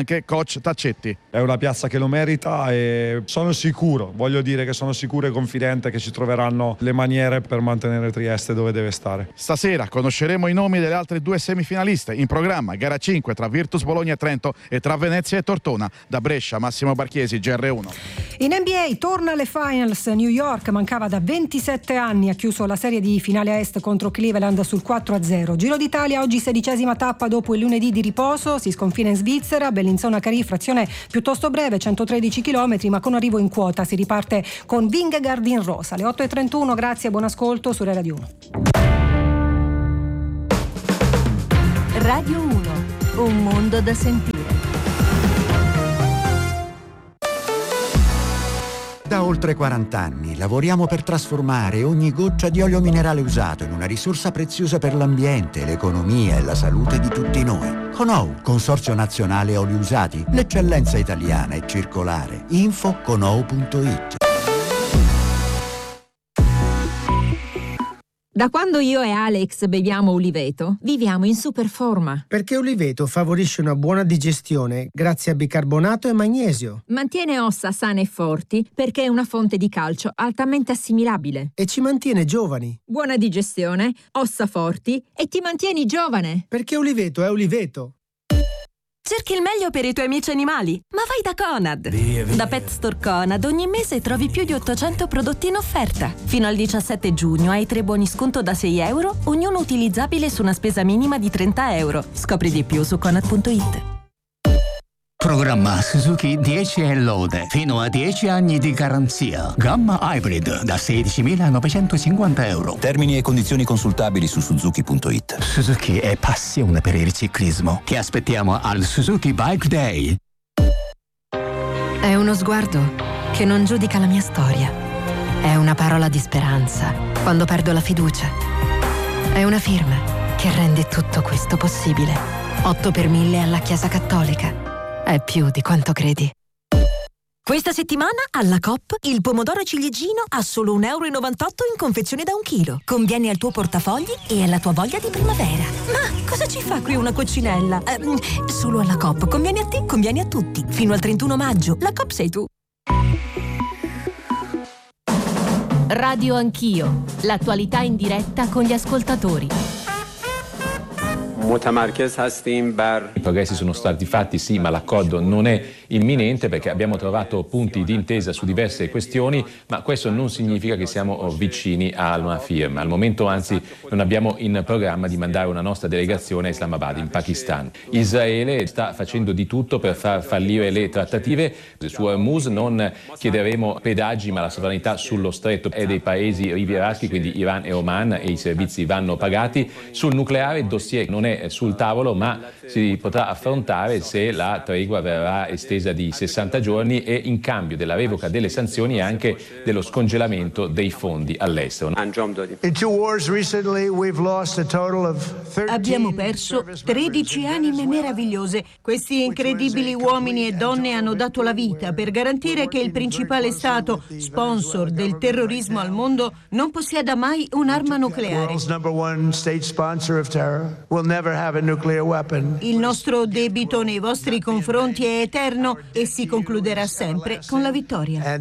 coach Taccetti. È una piazza che lo merita e sono sicuro, voglio dire che sono sicuro e confidente che ci troveranno le maniere per mantenere Trieste dove deve stare. Stasera conosceremo i nomi delle altre due semifinaliste. In programma gara cinque tra Virtus Bologna e Trento e tra Venezia e Tortona. Da Brescia Massimo Barchiesi, G R uno. In N B A torna alle finals. New York mancava da ventisette anni, ha chiuso la serie di finale a est contro Cleveland sul quattro a zero. Giro d'Italia oggi sedicesima tappa dopo il lunedì di riposo, si sconfina in Svizzera, Bellinzona-Carì, frazione piuttosto breve, centotredici chilometri, ma con arrivo in quota. Si riparte con Vingegaard in rosa. Alle otto e trentuno, grazie e buon ascolto su Radio uno. Radio uno, un mondo da sentire. Da oltre quaranta anni lavoriamo per trasformare ogni goccia di olio minerale usato in una risorsa preziosa per l'ambiente, l'economia e la salute di tutti noi. Conou, Consorzio Nazionale Oli Usati, l'eccellenza italiana e circolare. Info conou punto it. Da quando io e Alex beviamo Uliveto, viviamo in super forma. Perché Uliveto favorisce una buona digestione grazie a bicarbonato e magnesio. Mantiene ossa sane e forti perché è una fonte di calcio altamente assimilabile. E ci mantiene giovani. Buona digestione, ossa forti e ti mantieni giovane. Perché Uliveto è Uliveto. Cerchi il meglio per i tuoi amici animali? Ma vai da Conad! Via, via. Da Pet Store Conad ogni mese trovi più di ottocento prodotti in offerta. Fino al diciassette giugno hai tre buoni sconto da sei euro, ognuno utilizzabile su una spesa minima di trenta euro. Scopri di più su conad punto it. Programma Suzuki dieci e lode, fino a dieci anni di garanzia. Gamma Hybrid da sedicimilanovecentocinquanta euro. Termini e condizioni consultabili su suzuki punto it. Suzuki è passione per il ciclismo. Ti aspettiamo al Suzuki Bike Day. È uno sguardo che non giudica la mia storia. È una parola di speranza quando perdo la fiducia. È una firma che rende tutto questo possibile. otto per mille alla Chiesa Cattolica. È più di quanto credi. Questa settimana alla Coop il pomodoro ciliegino a solo un euro e novantotto in confezione da un chilo. Conviene al tuo portafogli e alla tua voglia di primavera. Ma cosa ci fa qui una coccinella? Eh, solo alla Coop. Conviene a te, conviene a tutti. Fino al trentuno maggio. La Coop sei tu. Radio Anch'io. L'attualità in diretta con gli ascoltatori. I progressi sono stati fatti, sì, ma l'accordo non è imminente perché abbiamo trovato punti di intesa su diverse questioni, ma questo non significa che siamo vicini a una firma. Al momento, anzi, non abbiamo in programma di mandare una nostra delegazione a Islamabad, in Pakistan. Israele sta facendo di tutto per far fallire le trattative. Su Hormuz non chiederemo pedaggi, ma la sovranità sullo stretto è dei paesi rivieraschi, quindi Iran e Oman, e i servizi vanno pagati. Sul nucleare il dossier non è sul tavolo, ma si potrà affrontare se la tregua verrà estesa di sessanta giorni e in cambio della revoca delle sanzioni e anche dello scongelamento dei fondi all'estero. Abbiamo perso tredici anime meravigliose. Questi incredibili uomini e donne hanno dato la vita per garantire che il principale Stato, sponsor del terrorismo al mondo, non possieda mai un'arma nucleare. Il nostro debito nei vostri confronti è eterno e si concluderà sempre con la vittoria.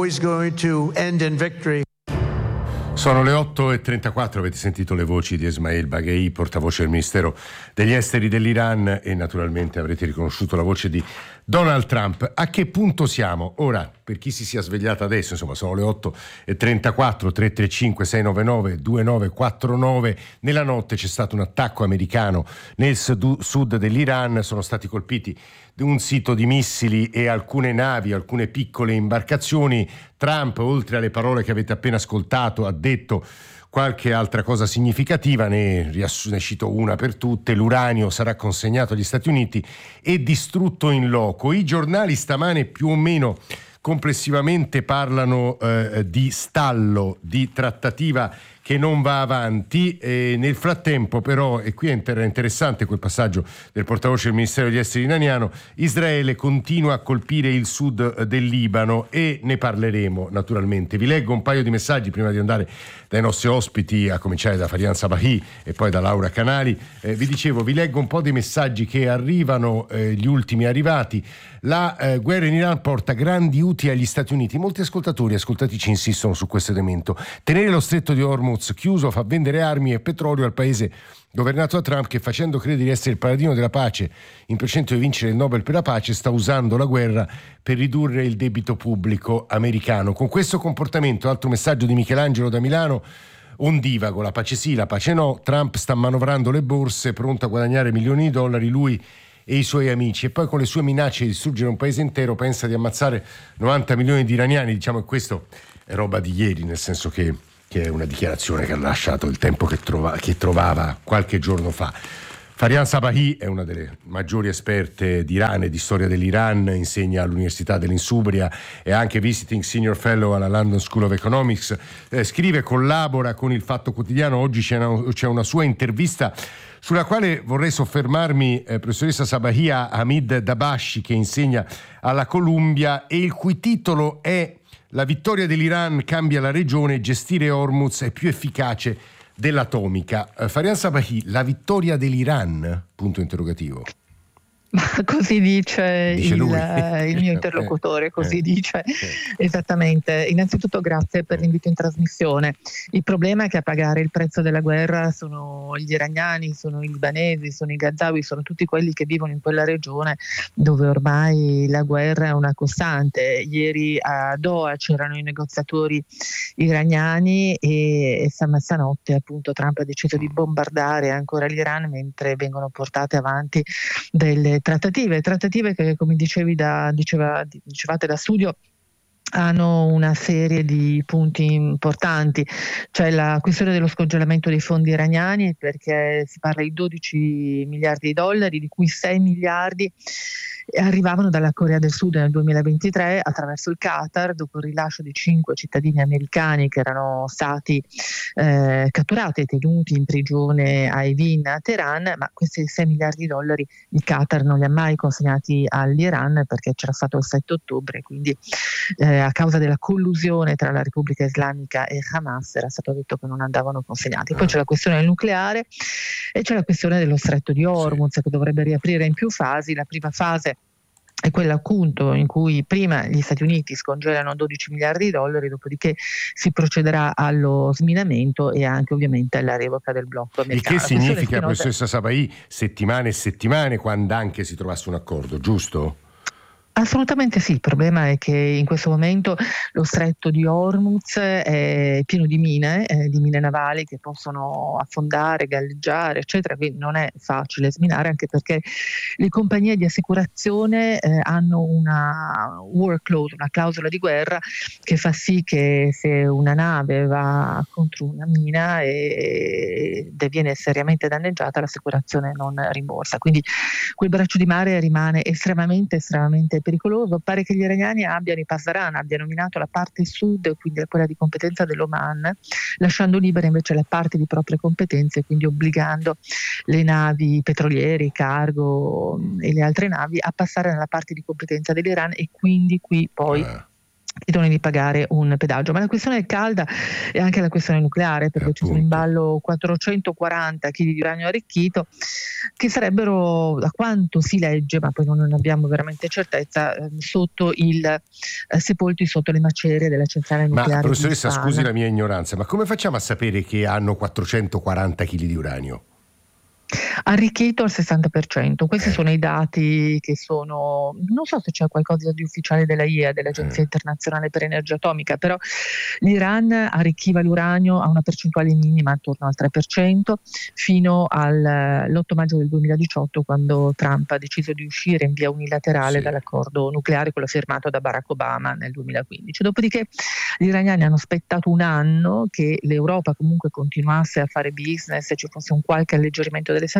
Sono le otto e trentaquattro, avete sentito le voci di Esmail Baghei, portavoce del Ministero degli Esteri dell'Iran, e naturalmente avrete riconosciuto la voce di Donald Trump. A che punto siamo? Ora, per chi si sia svegliato adesso, insomma, sono le otto e trentaquattro, tre tre cinque sei nove nove due nove quattro nove. Nella notte c'è stato un attacco americano nel sud dell'Iran, sono stati colpiti un sito di missili e alcune navi, alcune piccole imbarcazioni. Trump, oltre alle parole che avete appena ascoltato, ha detto qualche altra cosa significativa, ne, riass- ne cito una per tutte: l'uranio sarà consegnato agli Stati Uniti e distrutto in loco. I giornali stamane più o meno complessivamente parlano eh, di stallo, di trattativa che non va avanti. E nel frattempo però, e qui è inter- interessante quel passaggio del portavoce del Ministero degli Esteri iraniano, Israele continua a colpire il sud del Libano e ne parleremo naturalmente. Vi leggo un paio di messaggi prima di andare dai nostri ospiti, a cominciare da Farian Sabahi e poi da Laura Canali. Eh, vi dicevo, vi leggo un po' dei messaggi che arrivano, eh, gli ultimi arrivati. La eh, guerra in Iran porta grandi utili agli Stati Uniti. Molti ascoltatori ascoltatici insistono su questo elemento. Tenere lo stretto di Hormuz chiuso fa vendere armi e petrolio al paese governato da Trump, che facendo credere di essere il paladino della pace, in procinto di vincere il Nobel per la pace, sta usando la guerra per ridurre il debito pubblico americano. Con questo comportamento, altro messaggio di Michelangelo da Milano, ondivago, la pace sì, la pace no, Trump sta manovrando le borse, pronto a guadagnare milioni di dollari, lui e i suoi amici, e poi con le sue minacce di distruggere un paese intero pensa di ammazzare novanta milioni di iraniani. Diciamo che questo è roba di ieri, nel senso che, che è una dichiarazione che ha lasciato il tempo che, trova, che trovava qualche giorno fa. Farian Sabahi è una delle maggiori esperte di Iran e di storia dell'Iran, insegna all'Università dell'Insubria, è anche visiting senior fellow alla London School of Economics, eh, scrive, collabora con il Fatto Quotidiano. Oggi c'è una, c'è una sua intervista sulla quale vorrei soffermarmi, eh, professoressa Sabahi, a Hamid Dabashi, che insegna alla Columbia e il cui titolo è "La vittoria dell'Iran cambia la regione, gestire Hormuz è più efficace dell'atomica". Uh, Farian Sabahi, la vittoria dell'Iran? Punto interrogativo. Ma così dice, dice il, lui. il mio interlocutore, così eh, dice. eh. Esattamente. Innanzitutto grazie per l'invito in trasmissione. Il problema è che a pagare il prezzo della guerra sono gli iraniani, sono i libanesi, sono i gazawi, sono tutti quelli che vivono in quella regione dove ormai la guerra è una costante. Ieri a Doha c'erano i negoziatori iraniani e, e stanotte appunto Trump ha deciso di bombardare ancora l'Iran mentre vengono portate avanti delle trattative, trattative che, come dicevi da, diceva, dicevate da studio, hanno una serie di punti importanti. C'è la questione dello scongelamento dei fondi iraniani, perché si parla di dodici miliardi di dollari, di cui sei miliardi arrivavano dalla Corea del Sud nel duemilaventitré attraverso il Qatar, dopo il rilascio di cinque cittadini americani che erano stati eh, catturati e tenuti in prigione a Evin, a Teheran, ma questi sei miliardi di dollari il Qatar non li ha mai consegnati all'Iran perché c'era stato il sette ottobre, quindi eh, a causa della collusione tra la Repubblica Islamica e Hamas era stato detto che non andavano consegnati. Poi c'è la questione del nucleare e c'è la questione dello stretto di Hormuz, sì, che dovrebbe riaprire in più fasi. La prima fase è quella appunto in cui prima gli Stati Uniti scongelano dodici miliardi di dollari, dopodiché si procederà allo sminamento e anche ovviamente alla revoca del blocco americano. Il che significa, professoressa Sabahi, settimane e settimane, quando anche si trovasse un accordo, giusto? Assolutamente sì, il problema è che in questo momento lo stretto di Hormuz è pieno di mine, eh, di mine navali che possono affondare, galleggiare, eccetera, quindi non è facile sminare, anche perché le compagnie di assicurazione eh, hanno una workload, una clausola di guerra che fa sì che se una nave va contro una mina e viene seriamente danneggiata, l'assicurazione non rimborsa. Quindi quel braccio di mare rimane estremamente, estremamente pericoloso. Pare che gli iraniani abbiano, i Pasdaran, abbiano minato la parte sud, quindi quella di competenza dell'Oman, lasciando libera invece la parte di proprie competenze, quindi obbligando le navi petroliere, cargo e le altre navi a passare nella parte di competenza dell'Iran, e quindi qui poi eh. chiedono di pagare un pedaggio. Ma la questione è calda e anche la questione nucleare, perché ci sono in ballo quattrocentoquaranta chili di uranio arricchito che sarebbero, da quanto si legge, ma poi non abbiamo veramente certezza, eh, sotto il eh, sepolti sotto le macerie della centrale nucleare. Ma professoressa, scusi la mia ignoranza, ma come facciamo a sapere che hanno quattrocentoquaranta chili di uranio? Arricchito al sessanta per cento. Questi sono i dati che sono, non so se c'è qualcosa di ufficiale della I A, dell'Agenzia Internazionale per Energia Atomica, però l'Iran arricchiva l'uranio a una percentuale minima attorno al tre per cento fino all'otto maggio del duemiladiciotto, quando Trump ha deciso di uscire in via unilaterale sì. dall'accordo nucleare, quello firmato da Barack Obama nel duemilaquindici. Dopodiché gli iraniani hanno aspettato un anno che l'Europa comunque continuasse a fare business e ci fosse un qualche alleggerimento delle sanzioni.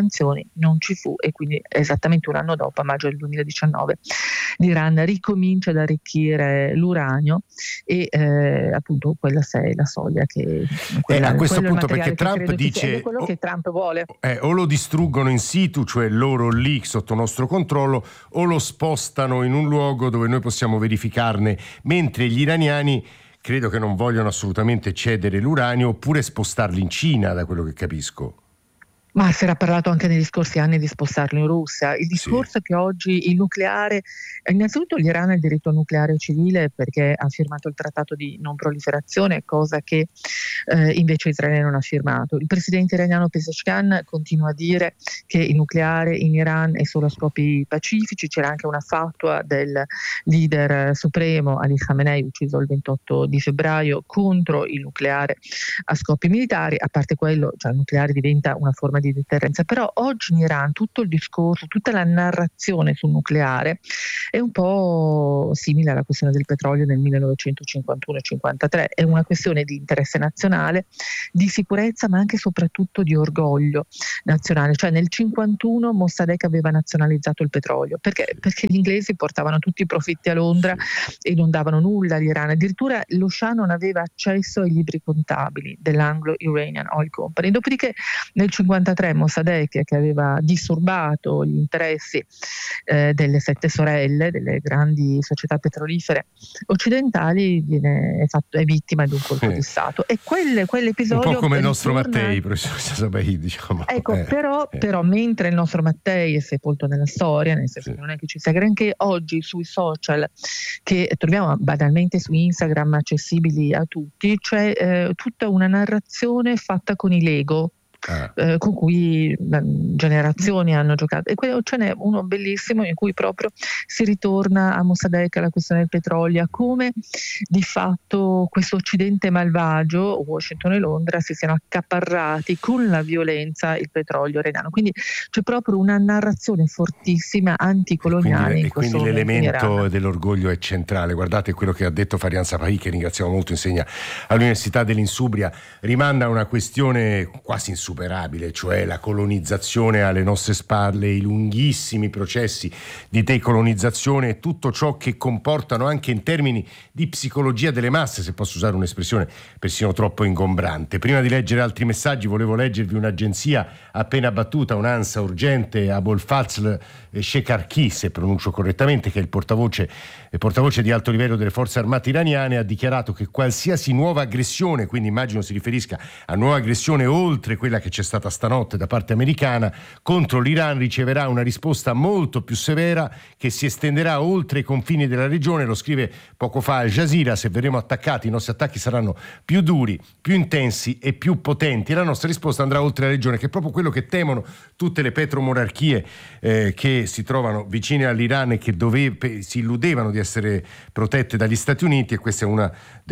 sanzioni non ci fu, e quindi esattamente un anno dopo, a maggio del duemiladiciannove, l'Iran ricomincia ad arricchire l'uranio e eh, appunto quella è la soglia che quella, eh, a questo punto, perché che Trump dice è quello o, che Trump vuole eh, o lo distruggono in situ, cioè loro lì sotto nostro controllo, o lo spostano in un luogo dove noi possiamo verificarne, mentre gli iraniani credo che non vogliono assolutamente cedere l'uranio, oppure spostarli in Cina, da quello che capisco. Ma si era parlato anche negli scorsi anni di spostarlo in Russia. Il discorso sì. è che oggi il nucleare, innanzitutto l'Iran ha il diritto nucleare civile perché ha firmato il trattato di non proliferazione, cosa che eh, invece Israele non ha firmato. Il presidente iraniano Pezeshkian continua a dire che il nucleare in Iran è solo a scopi pacifici. C'era anche una fatua del leader supremo Ali Khamenei, ucciso il ventotto di febbraio, contro il nucleare a scopi militari. A parte quello, cioè il nucleare diventa una forma di deterrenza, però oggi in Iran tutto il discorso, tutta la narrazione sul nucleare è un po' simile alla questione del petrolio nel millenovecentocinquantuno cinquantatré, è una questione di interesse nazionale, di sicurezza, ma anche e soprattutto di orgoglio nazionale. Cioè nel cinquantuno Mossadegh aveva nazionalizzato il petrolio perché, perché gli inglesi portavano tutti i profitti a Londra e non davano nulla all'Iran, addirittura lo Shah non aveva accesso ai libri contabili dell'Anglo-Iranian Oil Company. Dopodiché nel cinquantatré Mossadegh, che aveva disturbato gli interessi eh, delle sette sorelle, delle grandi società petrolifere occidentali, viene fatto, è vittima di un colpo eh. di Stato. E quel, quell'episodio un po' come il ritorna... nostro Mattei, professor Sabai, diciamo. Ecco, eh, però, eh. però mentre il nostro Mattei è sepolto nella storia, nel senso sì. che non è che ci sia granché, oggi sui social che troviamo banalmente su Instagram accessibili a tutti, c'è eh, tutta una narrazione fatta con i Lego. Ah. Eh, con cui eh, generazioni hanno giocato, e quello, ce n'è uno bellissimo in cui proprio si ritorna a Mossadegh, alla questione del petrolio, come di fatto questo occidente malvagio, Washington e Londra, si siano accaparrati con la violenza il petrolio iraniano. Quindi c'è proprio una narrazione fortissima anticoloniale. E quindi, e quindi l'elemento dell'orgoglio è centrale. Guardate quello che ha detto Farian Sapahi, che ringraziamo molto, insegna all'Università dell'Insubria, rimanda a una questione quasi insuperabile, superabile, cioè la colonizzazione alle nostre spalle, i lunghissimi processi di decolonizzazione e tutto ciò che comportano anche in termini di psicologia delle masse, se posso usare un'espressione persino troppo ingombrante. Prima di leggere altri messaggi volevo leggervi un'agenzia appena battuta, un'ANSA urgente, Abolfazl Shekarki, se pronuncio correttamente, che è il portavoce, il portavoce di alto livello delle forze armate iraniane, ha dichiarato che qualsiasi nuova aggressione, quindi immagino si riferisca a nuova aggressione oltre quella che c'è stata stanotte da parte americana contro l'Iran, riceverà una risposta molto più severa che si estenderà oltre i confini della regione. Lo scrive poco fa Al Jazeera: se verremo attaccati, i nostri attacchi saranno più duri, più intensi e più potenti, e la nostra risposta andrà oltre la regione, che è proprio quello che temono tutte le petromonarchie eh, che si trovano vicine all'Iran e che dove, si illudevano di essere protette dagli Stati Uniti, e questo è uno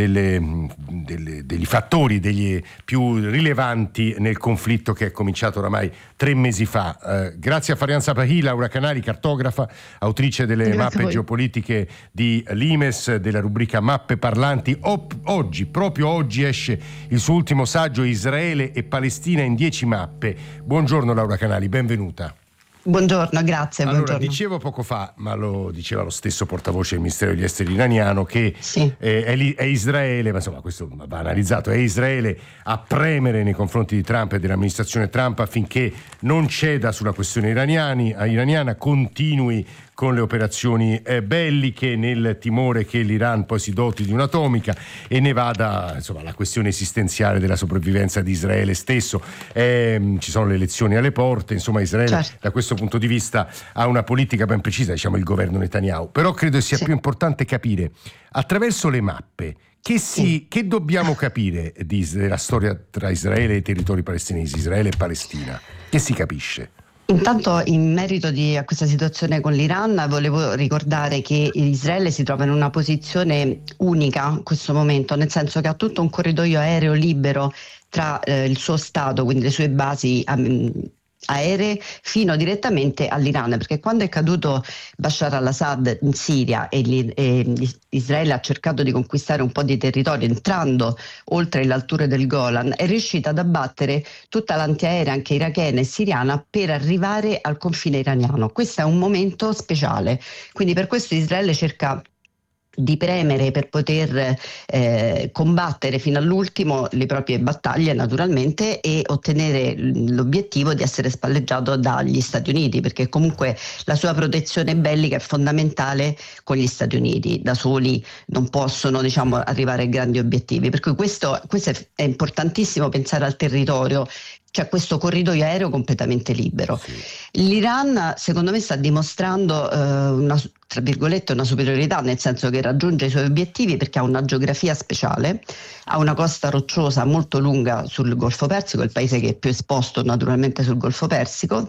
degli fattori degli più rilevanti nel conflitto che è cominciato oramai tre mesi fa. Eh, grazie a Farian Sapahi, Laura Canali, cartografa, autrice delle grazie mappe geopolitiche di Limes, della rubrica Mappe Parlanti. O- oggi, proprio oggi, esce il suo ultimo saggio, Israele e Palestina in dieci mappe. Buongiorno Laura Canali, benvenuta. Buongiorno, grazie. Allora, buongiorno. Dicevo poco fa, ma lo diceva lo stesso portavoce del Ministero degli Esteri iraniano, che sì. è, è, è Israele, ma insomma questo va analizzato, è Israele a premere nei confronti di Trump e dell'amministrazione Trump affinché non ceda sulla questione iraniani, iraniana, continui con le operazioni eh, belliche, nel timore che l'Iran poi si doti di un'atomica e ne vada, insomma, la questione esistenziale della sopravvivenza di Israele stesso. Eh, ci sono le elezioni alle porte, insomma Israele certo. da questo punto di vista ha una politica ben precisa, diciamo il governo Netanyahu, però credo sia sì. più importante capire attraverso le mappe che, si, sì. che dobbiamo capire di, della storia tra Israele e i territori palestinesi, Israele e Palestina, che si capisce? Intanto, in merito di, a questa situazione con l'Iran, volevo ricordare che Israele si trova in una posizione unica in questo momento, nel senso che ha tutto un corridoio aereo libero tra eh, il suo Stato, quindi le sue basi um, aeree fino direttamente all'Iran, perché quando è caduto Bashar al-Assad in Siria e, gli, e Israele ha cercato di conquistare un po' di territorio entrando oltre le alture del Golan, è riuscita ad abbattere tutta l'antiaerea anche irachena e siriana per arrivare al confine iraniano. Questo è un momento speciale, quindi per questo Israele cerca di premere per poter eh, combattere fino all'ultimo le proprie battaglie naturalmente e ottenere l'obiettivo di essere spalleggiato dagli Stati Uniti, perché comunque la sua protezione bellica è fondamentale con gli Stati Uniti, da soli non possono diciamo arrivare a grandi obiettivi, per cui questo, questo è, è importantissimo pensare al territorio. C'è questo corridoio aereo completamente libero. L'Iran secondo me sta dimostrando eh, una, tra virgolette, una superiorità, nel senso che raggiunge i suoi obiettivi perché ha una geografia speciale, ha una costa rocciosa molto lunga sul Golfo Persico, il paese che è più esposto naturalmente sul Golfo Persico,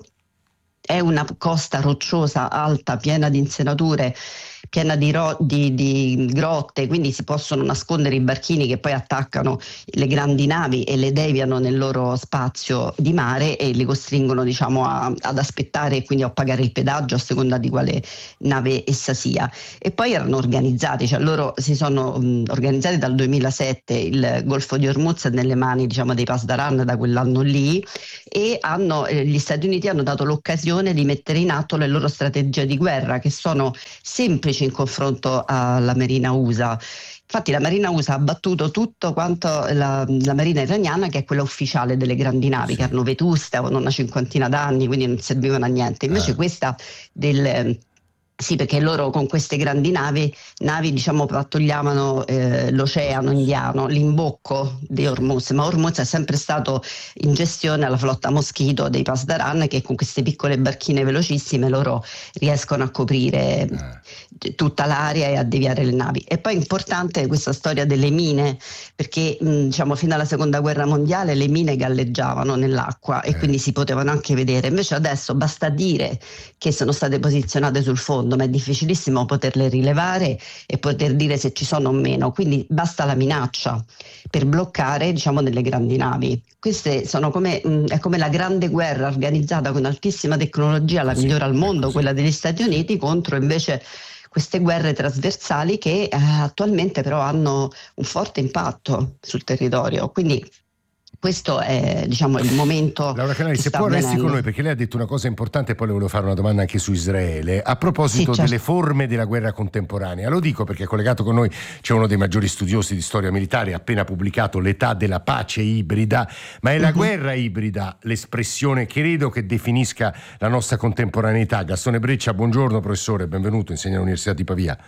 è una costa rocciosa alta, piena di insenature, piena di, ro- di, di grotte, quindi si possono nascondere i barchini che poi attaccano le grandi navi e le deviano nel loro spazio di mare e li costringono diciamo a, ad aspettare e quindi a pagare il pedaggio a seconda di quale nave essa sia. E poi erano organizzati, cioè loro si sono mh, organizzati dal duemilasette, il Golfo di Hormuz è nelle mani diciamo dei Pasdaran da quell'anno lì, e hanno, eh, gli Stati Uniti hanno dato l'occasione di mettere in atto le loro strategie di guerra, che sono semplici in confronto alla Marina U S A. Infatti la Marina U S A ha battuto tutto quanto la, la Marina iraniana, che è quella ufficiale delle grandi navi, che erano vetuste, avevano una cinquantina d'anni, quindi non servivano a niente. Invece eh. questa del... Sì, perché loro con queste grandi navi, navi diciamo pattugliavano eh, l'oceano Indiano, l'imbocco di Hormuz, ma Hormuz è sempre stato in gestione alla flotta Moschito dei Pasdaran, che con queste piccole barchine velocissime loro riescono a coprire eh. tutta l'area e a deviare le navi. E poi è importante questa storia delle mine, perché mh, diciamo fino alla seconda guerra mondiale le mine galleggiavano nell'acqua e eh. quindi si potevano anche vedere, invece adesso basta dire che sono state posizionate sul fondo, ma è difficilissimo poterle rilevare e poter dire se ci sono o meno, quindi basta la minaccia per bloccare diciamo delle grandi navi. Queste sono come, mh, è come la grande guerra organizzata con altissima tecnologia, la migliore al mondo, quella degli Stati Uniti, contro invece queste guerre trasversali che eh, attualmente però hanno un forte impatto sul territorio. Quindi questo è diciamo il momento. Laura Canali, se può resti con noi, perché lei ha detto una cosa importante e poi le volevo fare una domanda anche su Israele a proposito sì, certo. delle forme della guerra contemporanea. Lo dico perché collegato con noi c'è uno dei maggiori studiosi di storia militare, ha appena pubblicato L'età della pace ibrida, ma è la uh-huh. guerra ibrida l'espressione che credo che definisca la nostra contemporaneità. Gastone Breccia, buongiorno professore, benvenuto, insegna all'Università di Pavia.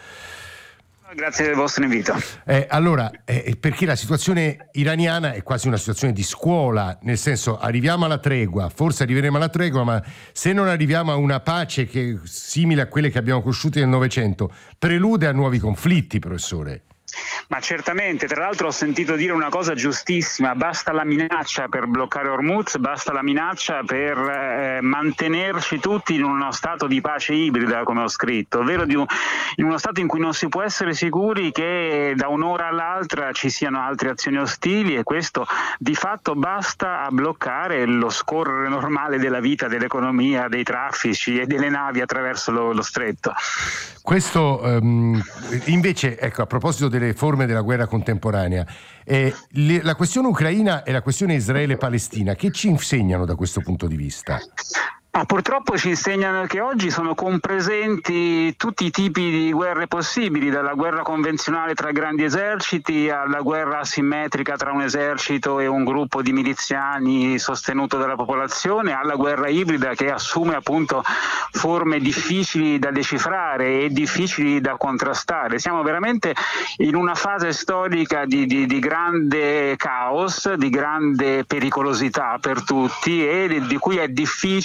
Grazie del vostro invito. Eh, allora, eh, perché la situazione iraniana è quasi una situazione di scuola, nel senso arriviamo alla tregua, forse arriveremo alla tregua, ma se non arriviamo a una pace che è simile a quelle che abbiamo conosciute nel Novecento, prelude a nuovi conflitti, professore. Ma certamente, tra l'altro ho sentito dire una cosa giustissima: basta la minaccia per bloccare Hormuz, basta la minaccia per eh, mantenerci tutti in uno stato di pace ibrida, come ho scritto, ovvero di un, in uno stato in cui non si può essere sicuri che da un'ora all'altra ci siano altre azioni ostili, e questo di fatto basta a bloccare lo scorrere normale della vita, dell'economia, dei traffici e delle navi attraverso lo, lo stretto. Questo um, invece, ecco, a proposito delle forme della guerra contemporanea, eh, le, la questione ucraina e la questione Israele-Palestina, che ci insegnano da questo punto di vista? Ah, purtroppo ci insegnano che oggi sono compresenti tutti i tipi di guerre possibili, dalla guerra convenzionale tra grandi eserciti alla guerra asimmetrica tra un esercito e un gruppo di miliziani sostenuto dalla popolazione, alla guerra ibrida che assume appunto forme difficili da decifrare e difficili da contrastare. Siamo veramente in una fase storica di, di, di grande caos, di grande pericolosità per tutti, e di, di cui è difficile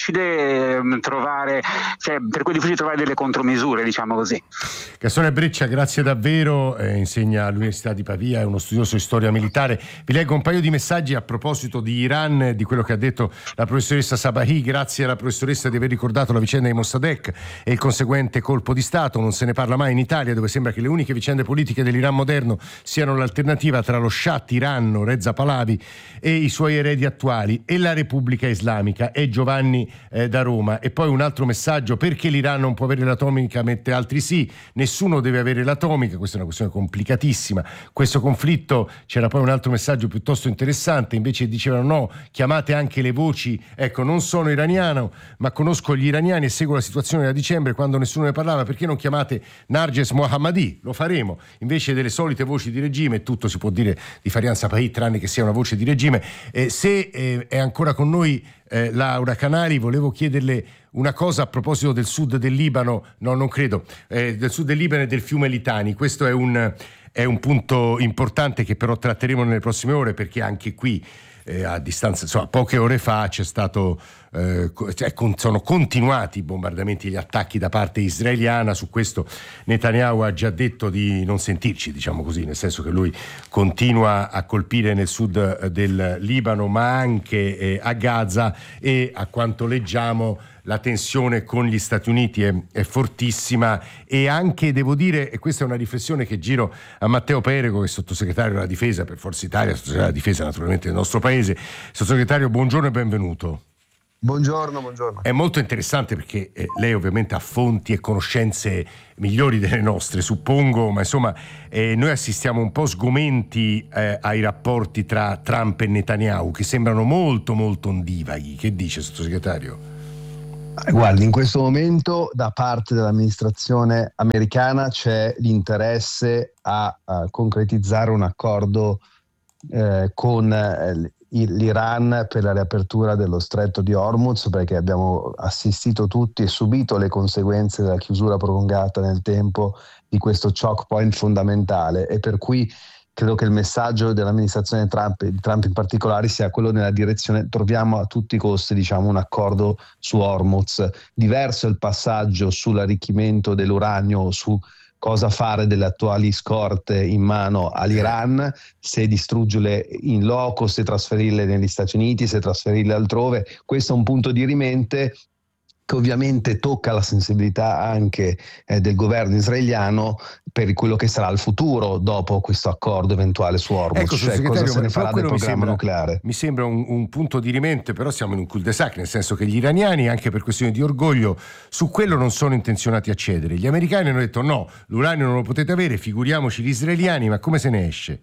difficile trovare, cioè, per cui è difficile trovare delle contromisure, diciamo così. Gastone Breccia, grazie davvero, eh, insegna all'Università di Pavia, è uno studioso di storia militare. Vi leggo un paio di messaggi a proposito di Iran, di quello che ha detto la professoressa Sabahi. Grazie alla professoressa di aver ricordato la vicenda di Mossadegh e il conseguente colpo di Stato. Non se ne parla mai in Italia, dove sembra che le uniche vicende politiche dell'Iran moderno siano l'alternativa tra lo Shah tiranno Reza Pahlavi e i suoi eredi attuali e la Repubblica Islamica. E Giovanni eh, da Roma. E poi un altro messaggio: perché l'Iran non può avere l'atomica mentre altri sì? Nessuno deve avere l'atomica. Questa è una questione complicatissima, questo conflitto. C'era poi un altro messaggio piuttosto interessante, invece dicevano no, chiamate anche le voci. Ecco, non sono iraniano ma conosco gli iraniani e seguo la situazione da dicembre quando nessuno ne parlava. Perché non chiamate Narges Mohammadi? Lo faremo invece delle solite voci di regime. Tutto si può dire di Farian Sapahi tranne che sia una voce di regime. Eh, se eh, è ancora con noi eh, Laura Canali, volevo chiederle una cosa a proposito del sud del Libano. No, non credo, eh, del sud del Libano e del fiume Litani. Questo è un, è un punto importante che però tratteremo nelle prossime ore, perché anche qui Eh, a distanza, insomma, poche ore fa c'è stato eh, cioè, con, sono continuati i bombardamenti e gli attacchi da parte israeliana. Su questo Netanyahu ha già detto di non sentirci, diciamo così, nel senso che lui continua a colpire nel sud del Libano ma anche eh, a Gaza, e a quanto leggiamo la tensione con gli Stati Uniti è, è fortissima. E anche, devo dire, e questa è una riflessione che giro a Matteo Perego, che è sottosegretario della difesa per Forza Italia, sottosegretario della difesa naturalmente del nostro paese. Sottosegretario, buongiorno e benvenuto. Buongiorno, buongiorno. È molto interessante perché eh, lei ovviamente ha fonti e conoscenze migliori delle nostre, suppongo, ma insomma eh, noi assistiamo un po' sgomenti eh, ai rapporti tra Trump e Netanyahu, che sembrano molto molto ondivaghi. Che dice, sottosegretario? Guardi, in questo momento da parte dell'amministrazione americana c'è l'interesse a, a concretizzare un accordo eh, con eh, l'Iran per la riapertura dello stretto di Hormuz, perché abbiamo assistito tutti e subito le conseguenze della chiusura prolungata nel tempo di questo choke point fondamentale, e per cui credo che il messaggio dell'amministrazione Trump, di Trump in particolare, sia quello nella direzione: troviamo a tutti i costi, diciamo, un accordo su Hormuz. Diverso è il passaggio sull'arricchimento dell'uranio, su cosa fare delle attuali scorte in mano all'Iran, se distruggerle in loco, se trasferirle negli Stati Uniti, se trasferirle altrove. Questo è un punto dirimente che ovviamente tocca la sensibilità anche eh, del governo israeliano per quello che sarà il futuro dopo questo accordo eventuale su Hormuz. Ecco, cioè cosa se ne farà del programma sembra, nucleare. Mi sembra un, un punto dirimente, però siamo in un cul-de-sac, nel senso che gli iraniani, anche per questioni di orgoglio, su quello non sono intenzionati a cedere. Gli americani hanno detto no, l'uranio non lo potete avere, figuriamoci gli israeliani. Ma come se ne esce?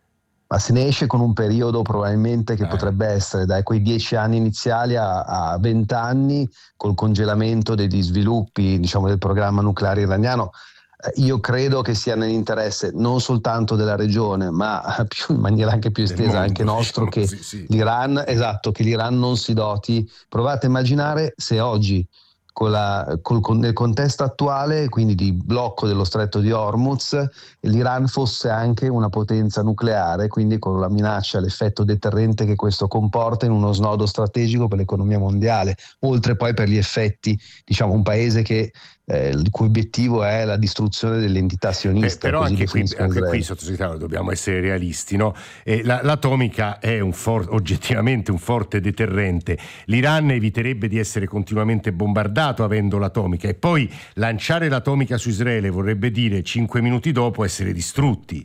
Ma se ne esce con un periodo probabilmente che eh. potrebbe essere da quei dieci anni iniziali a vent'anni, col congelamento degli sviluppi, diciamo, del programma nucleare iraniano. Eh, io credo che sia nell'interesse non soltanto della regione, ma più, in maniera anche più estesa, mondo, anche nostro, che sì, sì. l'Iran, esatto, che l'Iran non si doti. Provate a immaginare se oggi, Con la, col, con, nel contesto attuale, quindi di blocco dello stretto di Hormuz, l'Iran fosse anche una potenza nucleare, quindi con la minaccia, l'effetto deterrente che questo comporta in uno snodo strategico per l'economia mondiale, oltre poi per gli effetti, diciamo, un paese che eh, il cui obiettivo è la distruzione dell'entità sionista. Eh, però anche qui, anche qui, sottosegretario, dobbiamo essere realisti, no? Eh, la, l'atomica è un for- oggettivamente un forte deterrente. L'Iran eviterebbe di essere continuamente bombardato avendo l'atomica, e poi lanciare l'atomica su Israele vorrebbe dire cinque minuti dopo essere distrutti.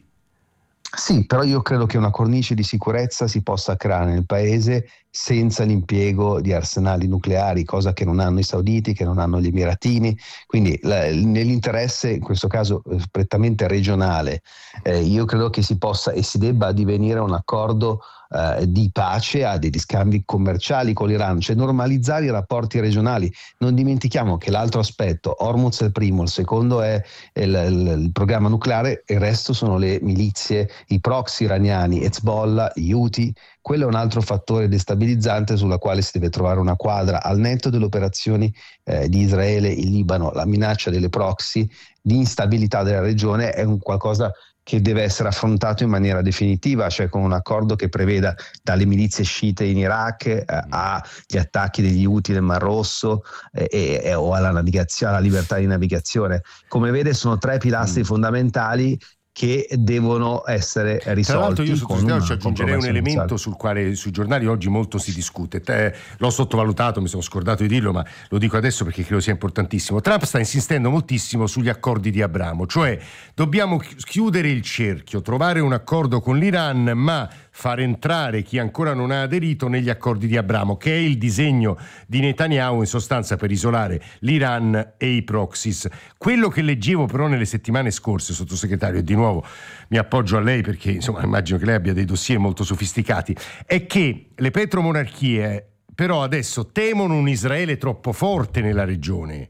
Sì, però io credo che una cornice di sicurezza si possa creare nel paese senza l'impiego di arsenali nucleari, cosa che non hanno i sauditi, che non hanno gli emiratini. Quindi la, nell'interesse, in questo caso eh, prettamente regionale, eh, io credo che si possa e si debba addivenire a un accordo eh, di pace, a degli scambi commerciali con l'Iran, cioè normalizzare i rapporti regionali. Non dimentichiamo che l'altro aspetto, Hormuz è il primo, il secondo è il, il, il programma nucleare, il resto sono le milizie, i proxy iraniani, Hezbollah, gli Houthi. Quello è un altro fattore destabilizzante sulla quale si deve trovare una quadra. Al netto delle operazioni eh, di Israele in Libano, la minaccia delle proxy, di instabilità della regione è un qualcosa che deve essere affrontato in maniera definitiva, cioè con un accordo che preveda dalle milizie sciite in Iraq eh, agli attacchi degli Houthi nel Mar Rosso eh, eh, o alla navigazione, alla libertà di navigazione. Come vede, sono tre pilastri mm. fondamentali che devono essere risolti. Tra l'altro io su questo ci aggiungerei un elemento sul quale sui giornali oggi molto si discute. Te, l'ho sottovalutato, mi sono scordato di dirlo, ma lo dico adesso perché credo sia importantissimo. Trump sta insistendo moltissimo sugli accordi di Abramo, cioè dobbiamo chiudere il cerchio, trovare un accordo con l'Iran, ma far entrare chi ancora non ha aderito negli accordi di Abramo, che è il disegno di Netanyahu in sostanza per isolare l'Iran e i proxies. Quello che leggevo però nelle settimane scorse, sottosegretario, e di nuovo mi appoggio a lei perché insomma immagino che lei abbia dei dossier molto sofisticati, è che le petromonarchie però adesso temono un Israele troppo forte nella regione.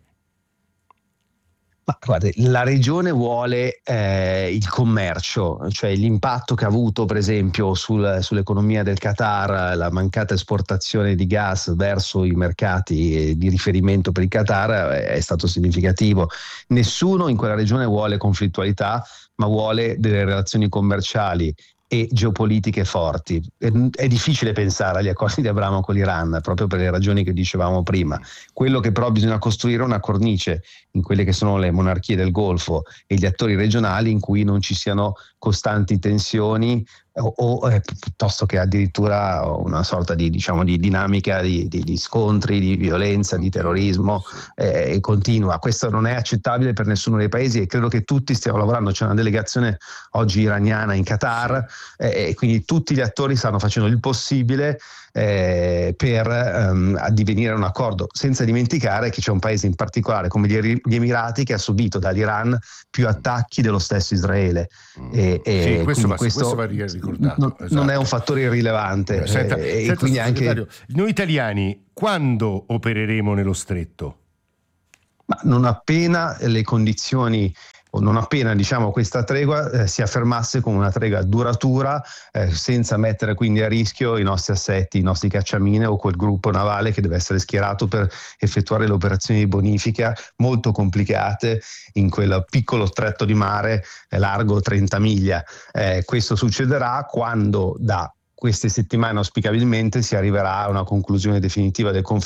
Ma guarda, la regione vuole eh, il commercio, cioè l'impatto che ha avuto per esempio sul, sull'economia del Qatar, la mancata esportazione di gas verso i mercati di riferimento per il Qatar è stato significativo. Nessuno in quella regione vuole conflittualità, ma vuole delle relazioni commerciali e geopolitiche forti. È, è difficile pensare agli accordi di Abramo con l'Iran proprio per le ragioni che dicevamo prima. Quello che però bisogna costruire è una cornice in quelle che sono le monarchie del Golfo e gli attori regionali in cui non ci siano costanti tensioni o, o eh, piuttosto che addirittura una sorta di, diciamo, di dinamica di, di, di scontri, di violenza, di terrorismo eh, continua. Questo non è accettabile per nessuno dei paesi e credo che tutti stiamo lavorando. C'è una delegazione oggi iraniana in Qatar eh, e quindi tutti gli attori stanno facendo il possibile eh, per ehm, addivenire a un accordo, senza dimenticare che c'è un paese in particolare come gli, gli Emirati che ha subito dall'Iran più attacchi dello stesso Israele. E, e sì, questo, va, questo, questo va ricordato. Non, esatto. non è un fattore irrilevante. Senta, eh, senta, e quindi anche noi italiani quando opereremo nello stretto? Ma non appena le condizioni o non appena diciamo questa tregua eh, si affermasse come una tregua duratura eh, senza mettere quindi a rischio i nostri assetti, i nostri cacciamine o quel gruppo navale che deve essere schierato per effettuare le operazioni di bonifica molto complicate in quel piccolo stretto di mare eh, largo trenta miglia. Eh, questo succederà quando da queste settimane auspicabilmente si arriverà a una conclusione definitiva del conflitto